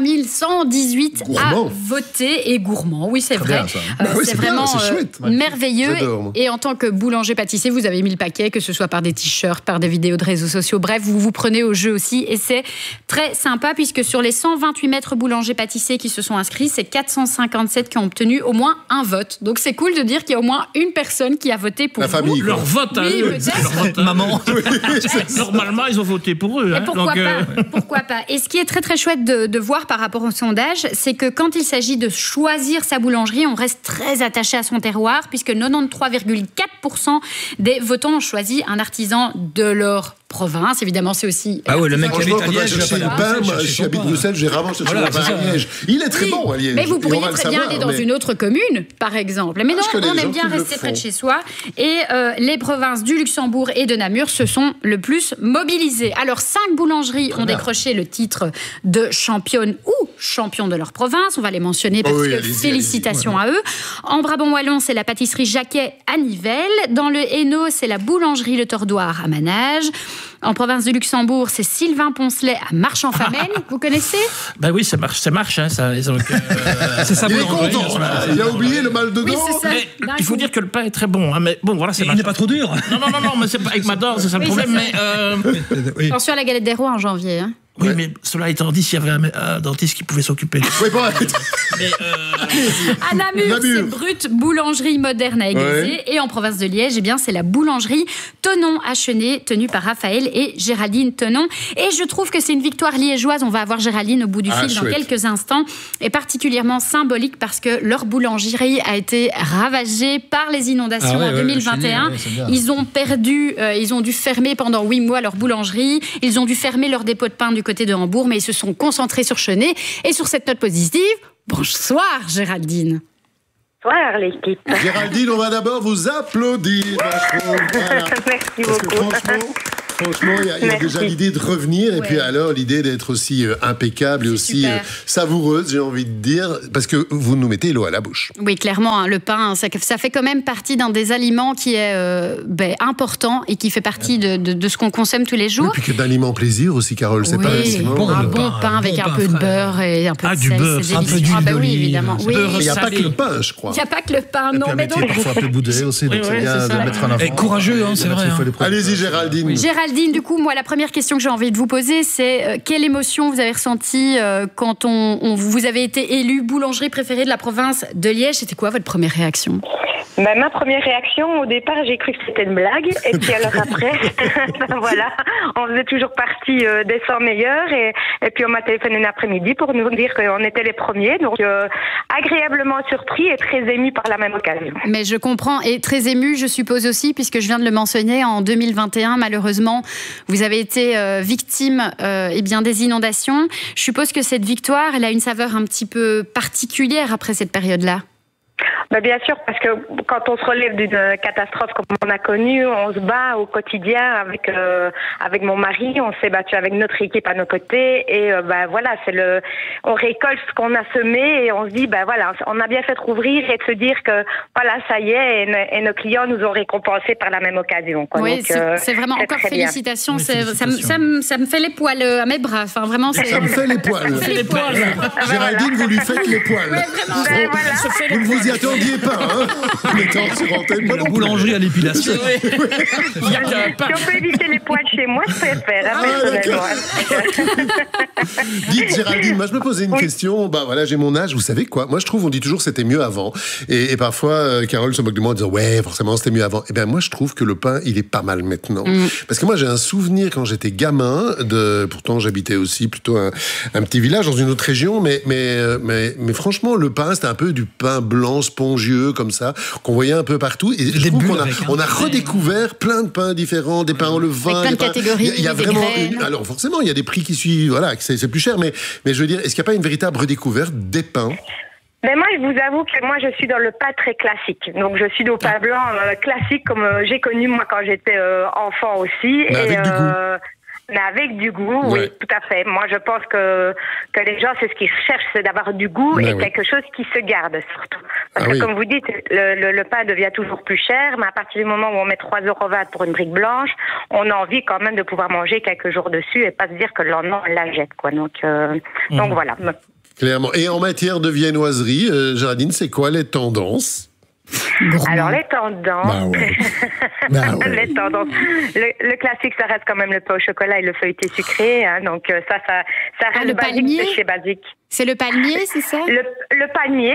118 à voter. Et gourmand, oui, c'est vrai. C'est vraiment merveilleux. Et en tant que boulanger-pâtissier, vous avez mis le paquet, que ce soit par des t-shirts, par des vidéos de réseaux sociaux. Bref, vous vous prenez au jeu aussi. Et c'est très sympa, puisque sur les 128 maîtres boulanger-pâtissier qui se sont inscrits, c'est 457 qui ont obtenu au moins un vote. Donc c'est cool de dire qu'il y a au moins une personne qui a voté pour la famille. Leur vote à eux. Leur vote maman. Normalement, ils ont voté pour eux. Et pourquoi pas. Et ce qui est très très chouette de voir par rapport au sondage, c'est que quand il s'agit de choisir sa boulangerie, on reste très attaché à son terroir, puisque 93,4% des votants ont choisi un artisan de leur province. Évidemment, c'est aussi... Ah oui, le mec qui habite à Liège, je habite Bruxelles, j'ai rarement cherché le pain à Liège. Il est très bon à Liège. Mais vous pourriez très bien aller dans une autre commune, par exemple. Mais non, on aime bien rester près de chez soi. Et les provinces du Luxembourg et de Namur se sont le plus mobilisées. Alors, 5 boulangeries ont décroché le titre de championne ou champion de leur province. On va les mentionner parce que félicitations à eux. En Brabant-Wallon, c'est la pâtisserie Jacquet à Nivelles. Dans le Hainaut, c'est la boulangerie Le Tordoir à Manage. En province du Luxembourg, c'est Sylvain Poncelet à Marche-en-Famenne. Vous connaissez? Ben oui, ça marche. Hein, ça, c'est ça. Il est content. Il a oublié le mal de dos. Oui, c'est ça. Il faut dire que le pain est très bon. Hein, mais bon, voilà, c'est. Il n'est pas trop dur. Non, mais c'est pas avec Mador, c'est ça le problème. Mais attention à la galette des rois en janvier. Hein. Oui, mais cela étant dit, s'il y avait un dentiste qui pouvait s'occuper. Oui, bon, à Namur, c'est Brut, boulangerie moderne à Aiguezé. Et en province de Liège, eh bien, c'est la boulangerie Tonon à Chenay, tenue par Raphaël et Géraldine Tonon. Et je trouve que c'est une victoire liégeoise. On va avoir Géraldine au bout du fil dans quelques instants. Et particulièrement symbolique parce que leur boulangerie a été ravagée par les inondations en 2021. Ils ont perdu, ils ont dû fermer pendant 8 mois leur boulangerie. Ils ont dû fermer leur dépôt de pain du côté de Hambourg, mais ils se sont concentrés sur Chenay. Et sur cette note positive, bonsoir Géraldine. Bonsoir l'équipe. Géraldine, on va d'abord vous applaudir. Voilà. Merci beaucoup. Franchement, il y a déjà l'idée de revenir et puis alors l'idée d'être aussi impeccable et aussi savoureuse, j'ai envie de dire, parce que vous nous mettez l'eau à la bouche. Oui, clairement, hein, le pain, ça fait quand même partie d'un des aliments qui est important et qui fait partie de ce qu'on consomme tous les jours. Et puis que d'aliment plaisir aussi, Carole, c'est pas un bon pain avec un peu de beurre et un peu de sel, c'est un peu délicieux. d'huile Oui, évidemment. Oui. Il n'y a pas que le pain, je crois. Il n'y a pas que le pain, non. Et puis un métier parfois un peu boudé aussi, donc c'est bien de mettre en avant. Et courageux, c'est vrai. Allez-y, Géraldine. Géraldine, du coup, moi, la première question que j'ai envie de vous poser, c'est quelle émotion vous avez ressentie quand vous avez été élue boulangerie préférée de la province de Liège? C'était quoi votre première réaction? Ma première réaction, au départ, j'ai cru que c'était une blague. Et puis alors après, voilà, on faisait toujours partie des 100 meilleurs. Et puis on m'a téléphoné l'après-midi pour nous dire qu'on était les premiers. Donc agréablement surpris et très ému par la même occasion. Mais je comprends. Et très ému, je suppose aussi, puisque je viens de le mentionner, en 2021, malheureusement, vous avez été victime des inondations. Je suppose que cette victoire, elle a une saveur un petit peu particulière après cette période-là. Bien sûr, parce que quand on se relève d'une catastrophe comme on a connu, on se bat au quotidien avec mon mari, on s'est battu avec notre équipe à nos côtés et voilà, on récolte ce qu'on a semé et on se dit voilà, on a bien fait de rouvrir et de se dire que voilà, ça y est, et nos clients nous ont récompensés par la même occasion. Quoi. Oui, donc, c'est vraiment encore félicitations. Ça me fait les poils à mes bras. Enfin, vraiment, ça me fait les poils. Géraldine, vous lui faites les poils. Ouais, vraiment. Vous ne vous y attendiez pas, hein. La boulangerie à l'épilation. Si on peut éviter les poils chez moi, je préfère. Dites, Géraldine, moi je me posais une question. Voilà, j'ai mon âge, vous savez quoi? Moi je trouve, on dit toujours c'était mieux avant. Et parfois, Carole se moque de moi en disant ouais, forcément c'était mieux avant. Eh bien, moi je trouve que le pain, il est pas mal maintenant. Parce que moi j'ai un souvenir quand j'étais gamin pourtant j'habitais aussi plutôt un petit village dans une autre région, mais franchement, le pain, c'était un peu du pain blanc, spongieux, comme ça, qu'on voyait un peu partout. Et je trouve qu'on a redécouvert plein de pains différents, des pains en levain. Avec plein de catégories. Il y a vraiment alors forcément, il y a des prix qui suivent, voilà, c'est plus cher, mais je veux dire, est-ce qu'il n'y a pas une véritable redécouverte des pains? Mais moi, je vous avoue que moi, je suis dans le pain très classique. Donc, je suis au pain blanc classique, comme j'ai connu, moi, quand j'étais enfant aussi. Mais avec du goût. Mais avec du goût, oui, tout à fait. Moi, je pense que les gens, c'est ce qu'ils recherchent, c'est d'avoir du goût et quelque chose qui se garde, surtout. Parce que, comme vous dites, le pain devient toujours plus cher, mais à partir du moment où on met 3,20 € pour une brique blanche, on a envie quand même de pouvoir manger quelques jours dessus et pas se dire que le lendemain, on la jette, quoi. Donc voilà. Clairement. Et en matière de viennoiserie, Géraldine, c'est quoi les tendances? Alors les tendances, les tendances. Le classique, ça reste quand même le pain au chocolat et le feuilleté sucré. Hein, donc ça reste le basique palmier. de chez basique. C'est le palmier, c'est ça? Le palmier,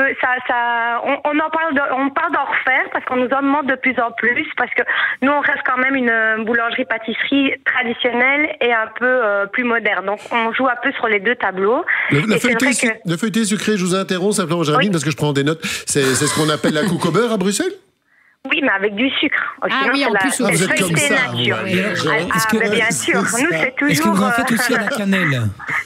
on parle d'en refaire parce qu'on nous en demande de plus en plus parce que nous on reste quand même une boulangerie-pâtisserie traditionnelle et un peu plus moderne. Donc on joue un peu sur les deux tableaux. Le feuilleté sucré, je vous interromps simplement, Géraldine, parce que je prends des notes. C'est ce qu'on appelle la cook au beurre à Bruxelles? Oui, mais avec du sucre. Ah oui, en plus, vous êtes comme ça, nature. vous, Mais bien sûr, nous c'est toujours... Est-ce que vous en faites aussi à la cannelle?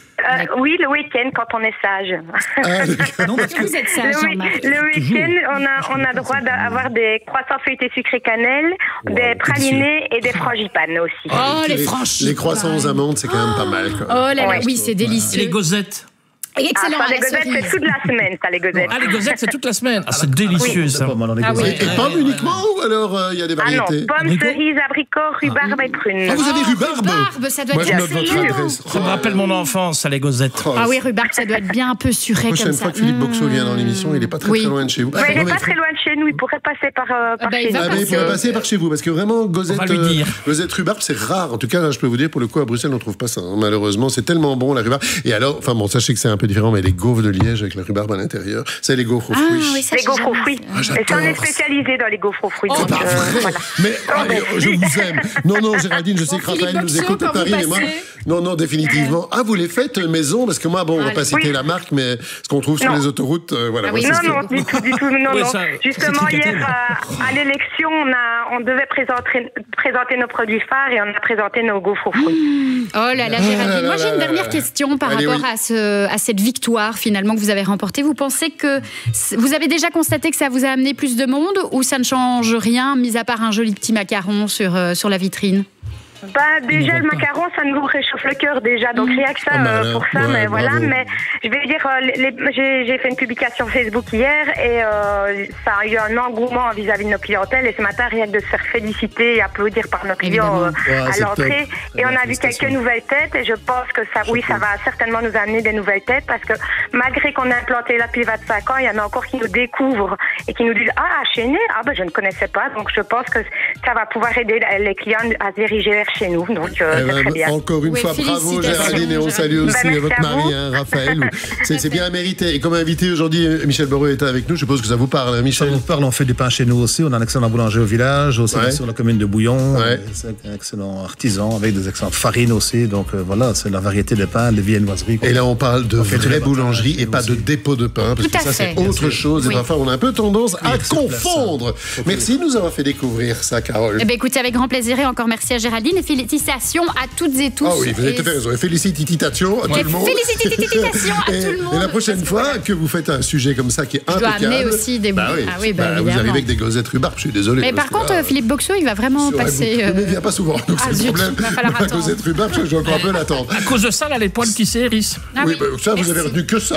Oui, le week-end, quand on est sage. Non, parce que vous êtes sage, Jean-Marc. Le week-end, on a droit d'avoir des croissants feuilletés sucrés cannelle, des pralinés et des frangipanes aussi. Oh, les frangipanes. Les croissants aux amandes, c'est quand même pas mal. Quoi. Oh là là, oui, c'est délicieux. Les gozettes. Excellent. Les gozettes, c'est toute la semaine, ça, les gozettes. Ah, les gozettes, c'est toute la semaine. Ah, c'est délicieux, ça. Et pommes uniquement ou alors il y a des variétés? Ah non, pommes, cerises, abricots, rhubarbe et prunes. Ah, vous avez rhubarbe? Rhubarbe, ça doit Moi, être je note votre adresse. Ça me rappelle mon enfance, ça, les gozettes. Ah oui, rhubarbe, ça doit être bien un peu suré comme ça. La prochaine fois que Philippe Boxo vient dans l'émission, il n'est pas très loin de chez vous. Il n'est pas très loin de chez nous, il pourrait passer par chez nous. Il pourrait passer par chez vous, parce que vraiment, gozette rhubarbe, c'est rare. En tout cas, là, je peux vous dire, pour le coup, à Bruxelles, on ne trouve pas ça. Malheureusement, c'est tellement bon, la rhubarbe. Et alors, enfin bon, sachez que c'est un peu différent, mais les gaufres de Liège avec la rhubarbe à l'intérieur, c'est les gaufres aux fruits. Oui, les gaufres aux fruits. Et ça, on est spécialisé dans les gaufres aux fruits. C'est pas vrai. Voilà. Mais je vous aime. Non, Géraldine, je sais que Raphaël nous écoute à Paris, mais moi, non, définitivement. Ah, vous les faites maison, parce que moi, bon, on va pas citer la marque, mais ce qu'on trouve sur les autoroutes, voilà. Non, du tout, non. Justement, hier, à l'élection, on devait présenter nos produits phares et on a présenté nos gaufres aux fruits. Oh là là, Géraldine. Moi, j'ai une dernière question par rapport à cette victoire, finalement, que vous avez remportée. Vous pensez que vous avez déjà constaté que ça vous a amené plus de monde ou ça ne change rien, mis à part un joli petit macaron sur la vitrine? Déjà, le macaron, ça nous réchauffe le cœur déjà, donc rien que ça pour ça, mais voilà. Mais je vais dire, j'ai fait une publication Facebook hier et ça a eu un engouement vis-à-vis de nos clientèles et ce matin, rien que de se faire féliciter et applaudir par nos clients à l'entrée. Et on a vu quelques nouvelles têtes et je pense que ça va certainement nous amener des nouvelles têtes parce que malgré qu'on a implanté là depuis 25 ans, il y en a encore qui nous découvrent et qui nous disent Chénet, je ne connaissais pas, donc je pense que ça va pouvoir aider les clients à se diriger vers chez nous, donc c'est très bien. Encore une fois, bravo Géraldine, et on salue aussi votre mari, Raphaël. C'est bien mérité. Et comme invité aujourd'hui, Michel Boreux est avec nous, je suppose que ça vous parle, Michel. Ça vous parle, on fait du pain chez nous aussi, on a un excellent boulanger au village, aussi sur la commune de Bouillon, un excellent artisan avec des excellentes farines aussi, donc voilà, c'est la variété des pains, les viennoiseries. Et là on parle de vraie boulangerie et pas de dépôt de pain, parce que ça c'est autre chose, et parfois on a un peu tendance à confondre. Merci de nous avoir fait découvrir ça, Carole. Écoutez, avec grand plaisir et encore merci à Géraldine et félicitations à toutes et tous. Ah oui, vous avez tout fait raison. Et félicitations à tout le monde. Félicitations à tout le monde. Et la prochaine fois que vous faites un sujet comme ça qui est impeccable. Je dois amener aussi des vous arrivez avec des gozettes rhubarbe, je suis désolé. Mais par contre, Philippe Boxo, il va vraiment passer. Mais il vient pas souvent, donc c'est le problème. La gozette rhubarbe, je dois encore un peu l'attendre. À cause de ça, là, les poils qui hérissent. Oui, ça, vous avez retenu que ça.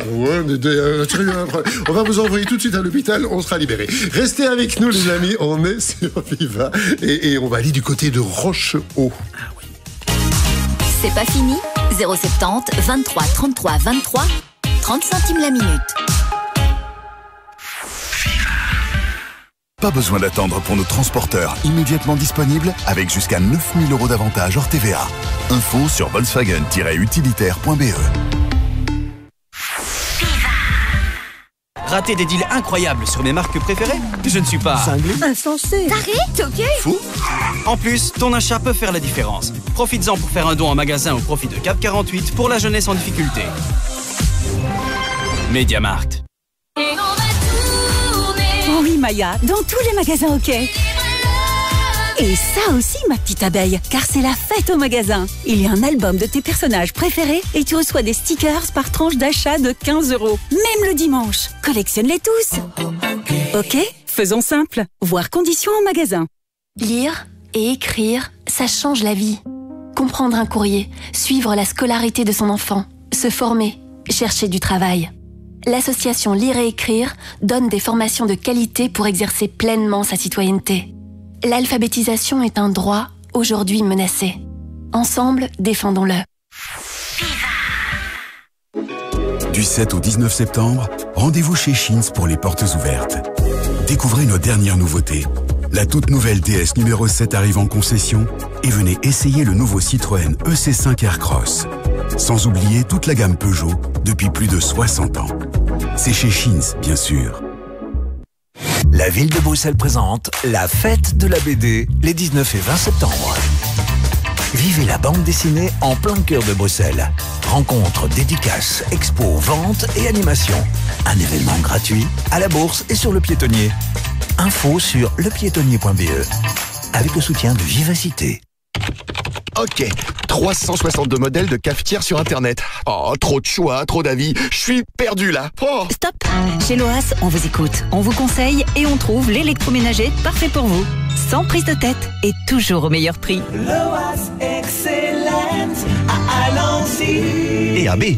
On va vous envoyer tout de suite à l'hôpital, on sera libérés. Restez avec nous, les amis, on est sur Viva et on va aller du côté de Rochehaut. C'est pas fini. 070 23 33 23 30 centimes la minute. Pas besoin d'attendre pour nos transporteurs immédiatement disponibles avec jusqu'à 9 000 € d'avantages hors TVA. Info sur Volkswagen-utilitaire.be. Rater des deals incroyables sur mes marques préférées? Je ne suis pas... cinglé. Insensé. T'arrêtes, ok? Fou. En plus, ton achat peut faire la différence. Profites-en pour faire un don en magasin au profit de Cap 48 pour la jeunesse en difficulté. Mediamarkt. Oui, Maya, dans tous les magasins OK. Et ça aussi, ma petite abeille, car c'est la fête au magasin. Il y a un album de tes personnages préférés et tu reçois des stickers par tranche d'achat de 15 €. Même le dimanche. Collectionne-les tous. OK, faisons simple. Voir conditions en magasin. Lire et écrire, ça change la vie. Comprendre un courrier, suivre la scolarité de son enfant, se former, chercher du travail. L'association Lire et Écrire donne des formations de qualité pour exercer pleinement sa citoyenneté. L'alphabétisation est un droit, aujourd'hui menacé. Ensemble, défendons-le. Du 7 au 19 septembre, rendez-vous chez Sheins pour les portes ouvertes. Découvrez nos dernières nouveautés. La toute nouvelle DS numéro 7 arrive en concession et venez essayer le nouveau Citroën EC5 Aircross. Sans oublier toute la gamme Peugeot depuis plus de 60 ans. C'est chez Sheins, bien sûr. La ville de Bruxelles présente la fête de la BD les 19 et 20 septembre. Vivez la bande dessinée en plein cœur de Bruxelles. Rencontres, dédicaces, expos, ventes et animations. Un événement gratuit à la Bourse et sur le Piétonnier. Info sur lepiétonnier.be avec le soutien de Vivacité. Ok, 362 modèles de cafetières sur Internet. Oh, trop de choix, trop d'avis. Je suis perdu là. Oh. Stop! Chez Loas, on vous écoute, on vous conseille et on trouve l'électroménager parfait pour vous. Sans prise de tête et toujours au meilleur prix. Loas Excellence, allons-y. Et AB.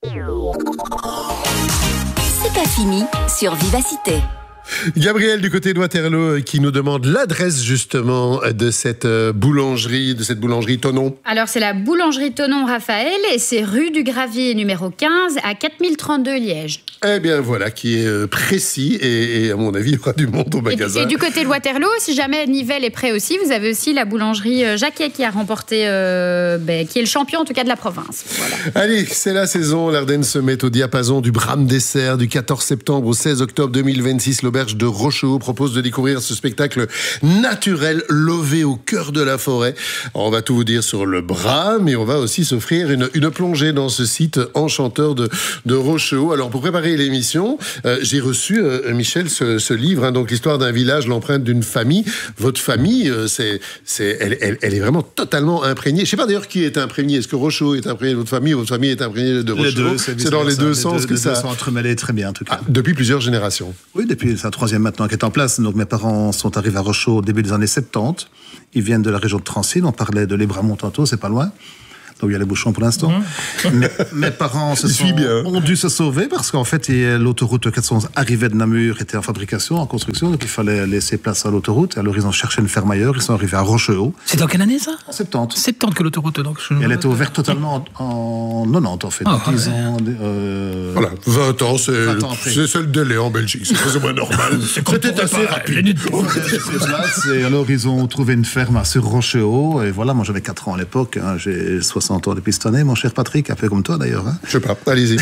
C'est pas fini sur Vivacité. Gabriel du côté de Waterloo qui nous demande l'adresse justement de cette boulangerie Tonon. Alors c'est la boulangerie Tonon Raphaël et c'est rue du Gravier numéro 15 à 4032 Liège. Eh bien voilà, qui est précis et à mon avis il y aura du monde au magasin. Et du côté de Waterloo, si jamais Nivelles est prêt aussi, vous avez aussi la boulangerie Jacquet qui a remporté, qui est le champion en tout cas de la province. Voilà. Allez, c'est la saison, l'Ardenne se met au diapason du Bram Dessert du 14 septembre au 16 octobre 2026. L'auberge de Rochehaut propose de découvrir ce spectacle naturel lové au cœur de la forêt. Alors, on va tout vous dire sur le Bram et on va aussi s'offrir une plongée dans ce site enchanteur de Rochehaut. Alors pour préparer l'émission, j'ai reçu, Michel, ce livre, donc l'histoire d'un village, l'empreinte d'une famille. Votre famille, elle est vraiment totalement imprégnée. Je ne sais pas d'ailleurs qui est imprégné. Est-ce que Rochehaut est imprégné de votre famille ou votre famille est imprégnée de Rochehaut? Les deux, c'est dans les deux sens que ça... Les deux sont entremêlés très bien en tout cas. Ah, depuis plusieurs générations. Oui, depuis sa troisième maintenant qui est en place. Donc mes parents sont arrivés à Rochehaut au début des années 70. Ils viennent de la région de Transilles. On parlait de l'Ébramont tantôt, c'est pas loin. Donc il y a les bouchons pour l'instant. Mes parents ont dû se sauver parce qu'en fait l'autoroute 411 arrivait de Namur, était en fabrication, en construction, donc il fallait laisser place à l'autoroute. Alors ils ont cherché une ferme ailleurs, ils sont arrivés à Rochehaut. C'est dans quelle année ça? En 70. 70 que l'autoroute donc. Elle était ouverte totalement en 90 en fait. 10 ans. Voilà, 20 ans, c'est le délai en Belgique, c'est plus ou moins normal. C'était assez rapide. Et alors ils ont trouvé une ferme sur Rochehaut et voilà, moi j'avais 4 ans à l'époque, hein, j'ai 60 ans depuis cette année, mon cher Patrick, un peu comme toi d'ailleurs. Hein. Je sais pas, allez-y.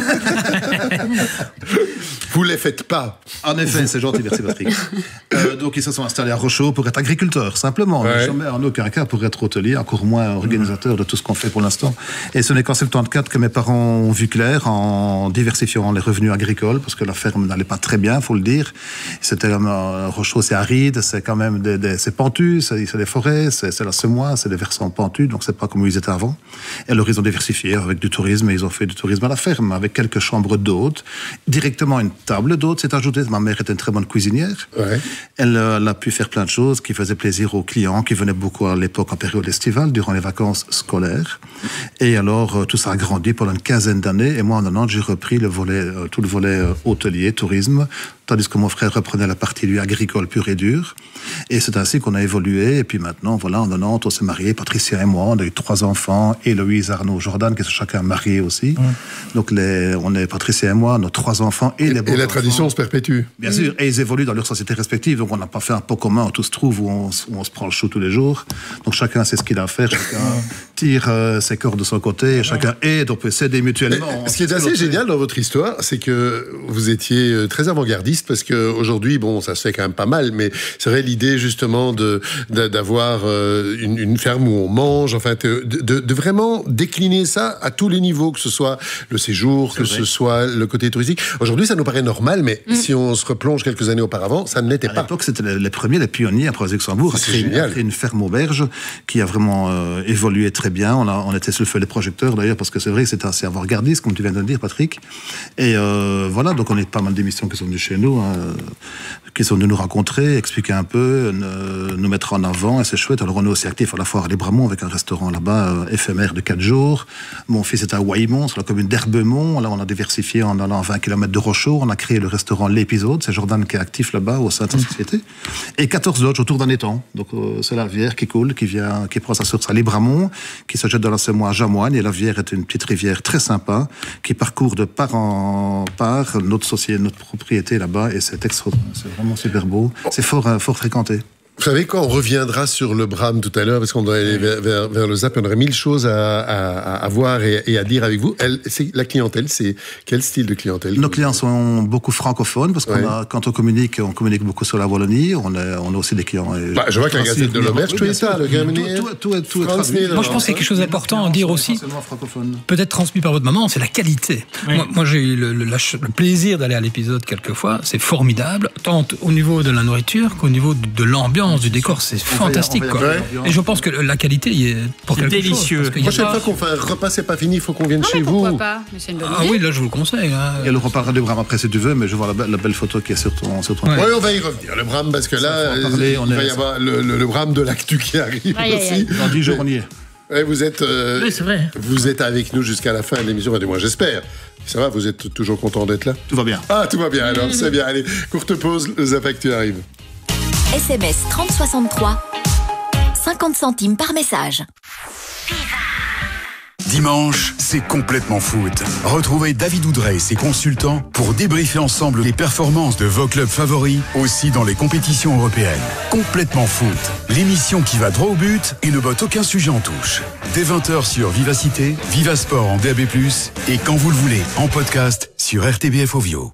Vous les faites pas. En effet, c'est gentil, merci Patrick. Donc ils se sont installés à Rochehaut pour être agriculteurs, simplement. Ouais. Mais jamais en aucun cas pour être hôtelier, encore moins organisateur de tout ce qu'on fait pour l'instant. Et ce n'est qu'en 74 que mes parents ont vu clair en diversifiant les revenus agricoles, parce que la ferme n'allait pas très bien, faut le dire. C'était Rochehaut, c'est aride, c'est quand même c'est pentu, c'est des forêts, c'est la semois, c'est des versants pentus, donc c'est pas comme ils étaient avant. Et alors ils ont diversifié avec du tourisme, et ils ont fait du tourisme à la ferme, avec quelques chambres d'hôtes, directement une table d'hôtes s'est ajoutée. Ma mère était une très bonne cuisinière. Ouais. Elle a pu faire plein de choses qui faisaient plaisir aux clients, qui venaient beaucoup à l'époque en période estivale, durant les vacances scolaires. Et alors tout ça a grandi pendant une quinzaine d'années, et moi en 90 j'ai repris tout le volet hôtelier, tourisme, tandis que mon frère reprenait la partie lui agricole pure et dure. Et c'est ainsi qu'on a évolué. Et puis maintenant, voilà, en 90, on s'est mariés, Patricia et moi, on a eu 3 enfants, Héloïse, Arnaud, Jordan, qui sont chacun mariés aussi. Donc on est Patricia et moi, nos 3 enfants et les beaux-enfants. Et la tradition se perpétue. Bien sûr, et ils évoluent dans leurs sociétés respectives. Donc on n'a pas fait un pot commun où tout se trouve, où on se prend le chou tous les jours. Donc chacun sait ce qu'il a à faire, chacun tire ses cordes de son côté, et chacun aide, on peut s'aider mutuellement. Ce qui est assez génial dans votre histoire, c'est que vous étiez très avant-gardiste, parce qu'aujourd'hui, bon, ça se fait quand même pas mal, mais c'est vrai l'idée justement d'avoir une ferme où on mange, enfin de vraiment décliner ça à tous les niveaux, que ce soit le séjour, que ce soit le côté touristique. Aujourd'hui, ça nous paraît normal, mais si on se replonge quelques années auparavant, ça ne l'était pas. À l'époque, c'était les premiers, les pionniers après Luxembourg, a créé une ferme auberge qui a vraiment évolué très bien. On était sur le feu des projecteurs d'ailleurs, parce que c'est vrai que c'était assez avant-gardiste, comme tu viens de le dire, Patrick. Et voilà, donc on a pas mal d'émissions qui sont venues chez nous, qui sont venus nous rencontrer, expliquer un peu, nous mettre en avant, et c'est chouette. Alors on est aussi actif à la foire à l'Ébramont avec un restaurant là-bas éphémère de 4 jours. Mon fils est à Waimont, sur la commune d'Herbemont. Là on a diversifié en allant à 20 km de Rochehaut. On a créé le restaurant L'Épisode, c'est Jordan qui est actif là-bas au sein de sa société. Et 14 lodges autour d'un étang. Donc c'est la rivière qui coule, qui prend sa source à l'Ébramont, qui se jette dans la semois à Jamoigne. Et la rivière est une petite rivière très sympa qui parcourt de part en part notre société, notre propriété là-bas, et c'est vraiment super beau. C'est fort fréquenté. Vous savez, quand on reviendra sur le Brahms tout à l'heure, parce qu'on doit aller vers le Zap, on aurait 1000 choses à voir et à dire avec vous. La clientèle, c'est quel style de clientèle? Nos clients sont beaucoup francophones, parce quand on communique beaucoup sur la Wallonie. On a aussi des clients. Je vois que la Gazette de l'Auberge, tout est ça, le Gamin. Tout est traduit. Moi, je pense qu'il y a quelque chose d'important à dire aussi, peut-être transmis par votre maman, c'est la qualité. Oui. Moi, j'ai eu le plaisir d'aller à l'épisode quelquefois. C'est formidable, tant au niveau de la nourriture qu'au niveau de l'ambiance, du décor. C'est fantastique, quoi. Et je pense que la qualité y est pour quelque délicieux. chose. La prochaine fois qu'on fait un repas, c'est pas fini, il faut qu'on vienne chez vous. Pourquoi pas? Mais c'est une bonne idée. Oui, là, je vous le conseille. Et le reparlera du Brahms après si tu veux, mais je vois la belle photo qui est sur ton. Oui, on va y revenir. Le Brahms, parce que là, il va y avoir le Brahms de l'actu qui arrive aussi. Dans 10 jours, on y est. Ouais, vous êtes, oui, c'est vrai. Vous êtes avec nous jusqu'à la fin de l'émission, du moins j'espère. Ça va, vous êtes toujours content d'être là? Tout va bien. Ah, tout va bien, alors c'est bien. Allez, courte pause, le Zap Actu arrive. SMS 3063, 50 centimes par message. Dimanche, c'est complètement foot. Retrouvez David Oudrey et ses consultants pour débriefer ensemble les performances de vos clubs favoris, aussi dans les compétitions européennes. Complètement foot, l'émission qui va droit au but et ne botte aucun sujet en touche. Dès 20h sur Vivacité, Vivasport en DAB+, et quand vous le voulez, en podcast sur RTBF Ovio.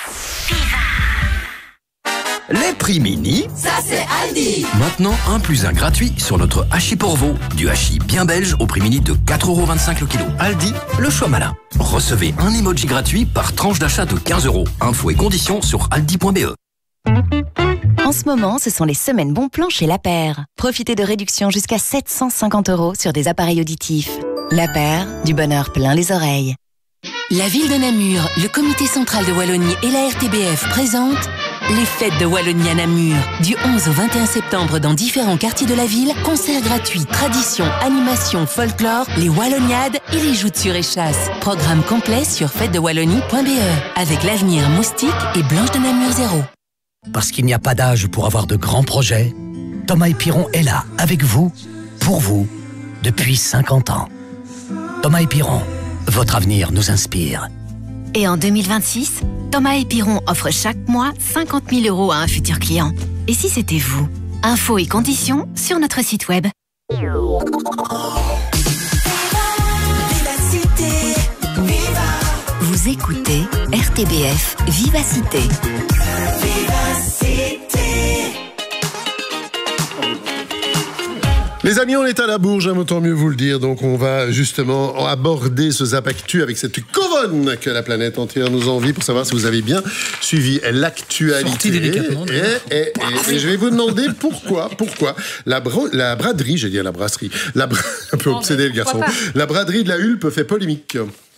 Les prix mini, ça c'est Aldi. Maintenant 1+1 gratuit sur notre hachis pour veau. Du hachis bien belge au prix mini de 4,25€ le kilo. Aldi, le choix malin. Recevez un emoji gratuit par tranche d'achat de 15€. Infos et conditions sur aldi.be. En ce moment, ce sont les semaines bons plans chez La Paire. Profitez de réductions jusqu'à 750€ sur des appareils auditifs. La Paire, du bonheur plein les oreilles. La ville de Namur, le comité central de Wallonie et la RTBF présentent les fêtes de Wallonie à Namur. Du 11 au 21 septembre dans différents quartiers de la ville, concerts gratuits, traditions, animations, folklore, les Walloniades et les joutes sur échasse. Programme complet sur fêtesdewallonie.be avec l'avenir Moustique et Blanche de Namur 0. Parce qu'il n'y a pas d'âge pour avoir de grands projets, Thomas et Piron est là, avec vous, pour vous, depuis 50 ans. Thomas et Piron, votre avenir nous inspire. Et en 2026, Thomas et Piron offre chaque mois 50 000€ à un futur client. Et si c'était vous? Infos et conditions sur notre site web. Vous écoutez RTBF Vivacité. Les amis, on est à la bourge, autant mieux vous le dire. Donc on va justement aborder ce Zap Actu avec cette couronne que la planète entière nous envie pour savoir si vous avez bien suivi l'actualité. Sorti délicatement. Et je vais vous demander pourquoi la braderie, j'ai dit la brasserie, un peu obsédé le garçon, la braderie de la Hulpe fait polémique.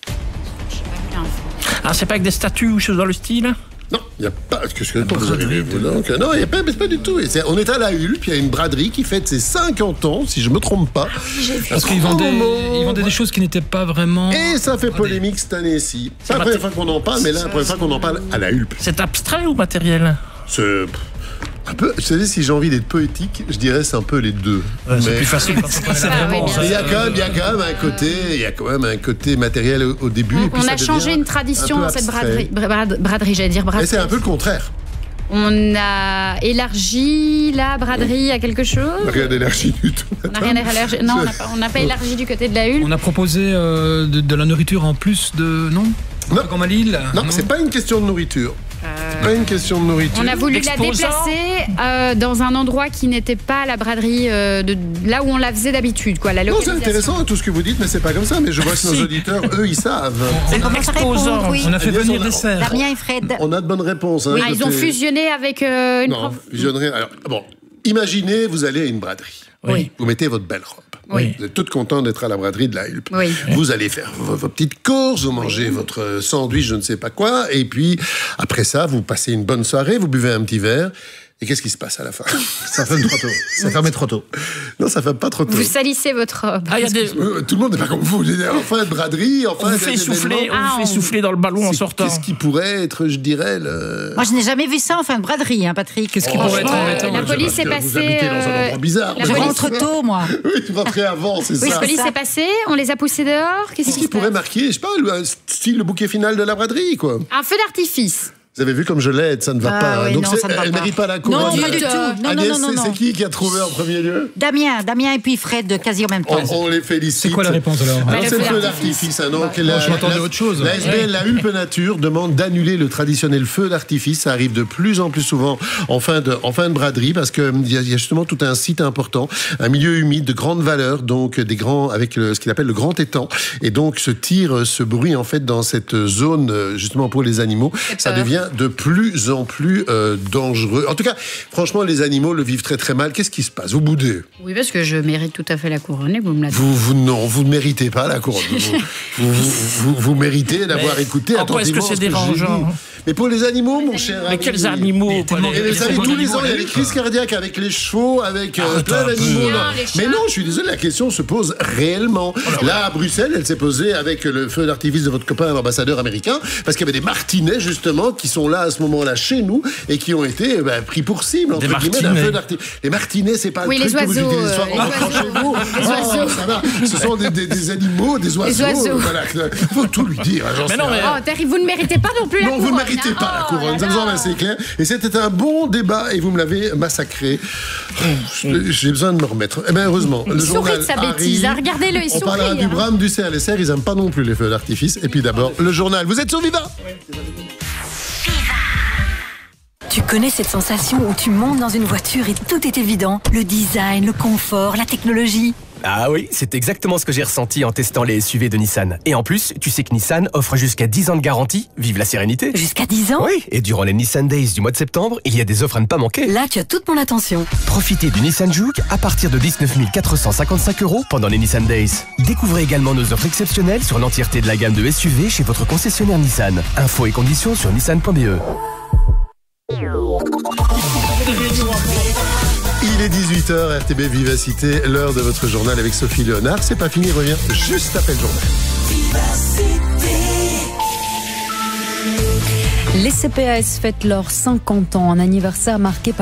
Ah, c'est pas avec des statues ou choses dans le style? Non, il n'y a pas. Qu'est-ce que vous arrivez, vous, donc? Non, il n'y a pas du tout. On est à la Hulpe, il y a une braderie qui fête ses 50 ans, si je ne me trompe pas. Parce qu'ils vendaient des choses qui n'étaient pas vraiment. Et ça fait polémique cette année-ci. C'est la première fois qu'on en parle, mais là, la première fois qu'on en parle à la Hulpe. C'est abstrait ou matériel? C'est. Un peu, vous savez, si j'ai envie d'être poétique, je dirais c'est un peu les deux. C'est plus facile quand on connaît la réponse. Il y a quand même un côté matériel au début. Et puis on a changé une tradition dans cette braderie, j'allais dire braderie. Et c'est un peu le contraire. On a élargi la braderie à quelque chose. On n'a rien élargi du tout. On n'a rien élargi. Non, on n'a pas élargi du côté de la Hulpe. On a proposé de la nourriture en plus de. Non. Comme à Lille. Non, c'est pas une question de nourriture. Pas une question de nourriture. On a voulu la déplacer dans un endroit qui n'était pas la braderie là où on la faisait d'habitude, quoi. La localisation. Non, c'est intéressant tout ce que vous dites, mais c'est pas comme ça. Mais je vois que nos auditeurs, eux, ils savent. C'est une exposant. On a fait venir des serres. Damien et Fred. On a de bonnes réponses. Hein, ils ont fusionné avec une. Non, fusionné. Alors, bon, imaginez, vous allez à une braderie. Oui. Vous mettez votre belle robe. Oui. Vous êtes toutes contentes d'être à la braderie de la Hulpe. Oui. Vous allez faire vos petites courses, vous mangez votre sandwich, je ne sais pas quoi, et puis après ça, vous passez une bonne soirée, vous buvez un petit verre. Et qu'est-ce qui se passe à la fin? Ça ferme trop tôt. Ça ferme trop tôt. Non, ça ferme pas trop tôt. Vous salissez votre robe. Ah, tout le monde n'est pas comme vous. Enfin, de braderie, enfin. On vous fait souffler dans le ballon en sortant. Qu'est-ce qui pourrait être, je dirais, Moi, je n'ai jamais vu ça en fin de braderie, hein, Patrick. Qu'est-ce qui pourrait être embêtant? La police est passée. Vous habitez dans un endroit bizarre. Je rentre tôt, moi. Oui, tu rentrais avant, c'est ça. Oui, la police est passée, on les a poussés dehors. Qu'est-ce qui pourrait marquer, je sais pas, style le bouquet final de la braderie, quoi? Un feu d'artifice. Vous avez vu comme je l'aide, ça ne va pas. Oui, donc non, ça ne va elle ne pas. mérite pas la couronne. Non, pas du tout. Non, Agnès, non. c'est qui a trouvé en premier lieu? Damien et puis Fred, quasi en même temps. On les félicite. C'est quoi la réponse alors? C'est le feu d'artifice. Donc, je m'attendais à autre chose. La SBL, la Hulpe Nature, demande d'annuler le traditionnel feu d'artifice. Ça arrive de plus en plus souvent en fin de braderie parce qu'il y a justement tout un site important, un milieu humide de grande valeur, donc avec ce qu'il appelle le grand étang. Et donc ce bruit en fait dans cette zone justement pour les animaux, ça devient de plus en plus dangereux. En tout cas, franchement, les animaux le vivent très très mal. Qu'est-ce qui se passe? Vous boudez? Oui, parce que je mérite tout à fait la couronne et vous me la donnez. Non, vous ne méritez pas la couronne. vous méritez d'avoir écouté attentivement. Est-ce que c'est dérangeant? Mais pour les animaux, mon cher. Mais quels animaux? Et vous savez, tous les ans, il y a des crises cardiaques avec les chevaux, avec plein d'animaux. Mais non, je suis désolé, la question se pose réellement. Là, à Bruxelles, elle s'est posée avec le feu d'artifice de votre copain l'ambassadeur américain, parce qu'il y avait des martinets, justement, qui sont là à ce moment-là chez nous et qui ont été pris pour cible, entre guillemets, d'un feu d'artifice. Les martinets, c'est pas le truc que vous utilisez soir chez vous. Ça va. Ce sont des animaux, des oiseaux. Voilà. Faut tout lui dire. Mais non, Terry, vous ne méritez pas non plus la couronne. Non, vous ne méritez pas la couronne. Ça me semble assez clair. Et c'était un bon débat et vous me l'avez massacré. J'ai besoin de me remettre. Eh bien, heureusement, le journal de sa bêtise. Regardez-le, il sourit. On parlera du brame du cerf. Les cerfs, ils n'aiment pas non plus les feux d'artifice. Et puis d'abord, le journal. Vous êtes sur Viva? Tu connais cette sensation où tu montes dans une voiture et tout est évident? Le design, le confort, la technologie. Ah oui, c'est exactement ce que j'ai ressenti en testant les SUV de Nissan. Et en plus, tu sais que Nissan offre jusqu'à 10 ans de garantie. Vive la sérénité. Jusqu'à 10 ans? Oui, et durant les Nissan Days du mois de septembre, il y a des offres à ne pas manquer. Là, tu as toute mon attention. Profitez du Nissan Juke à partir de 19 455 € pendant les Nissan Days. Découvrez également nos offres exceptionnelles sur l'entièreté de la gamme de SUV chez votre concessionnaire Nissan. Infos et conditions sur nissan.be. Il est 18h, RTB Vivacité, l'heure de votre journal avec Sophie Léonard. C'est pas fini, revient juste après le journal. Les CPAS fêtent leurs 50 ans, un anniversaire marqué par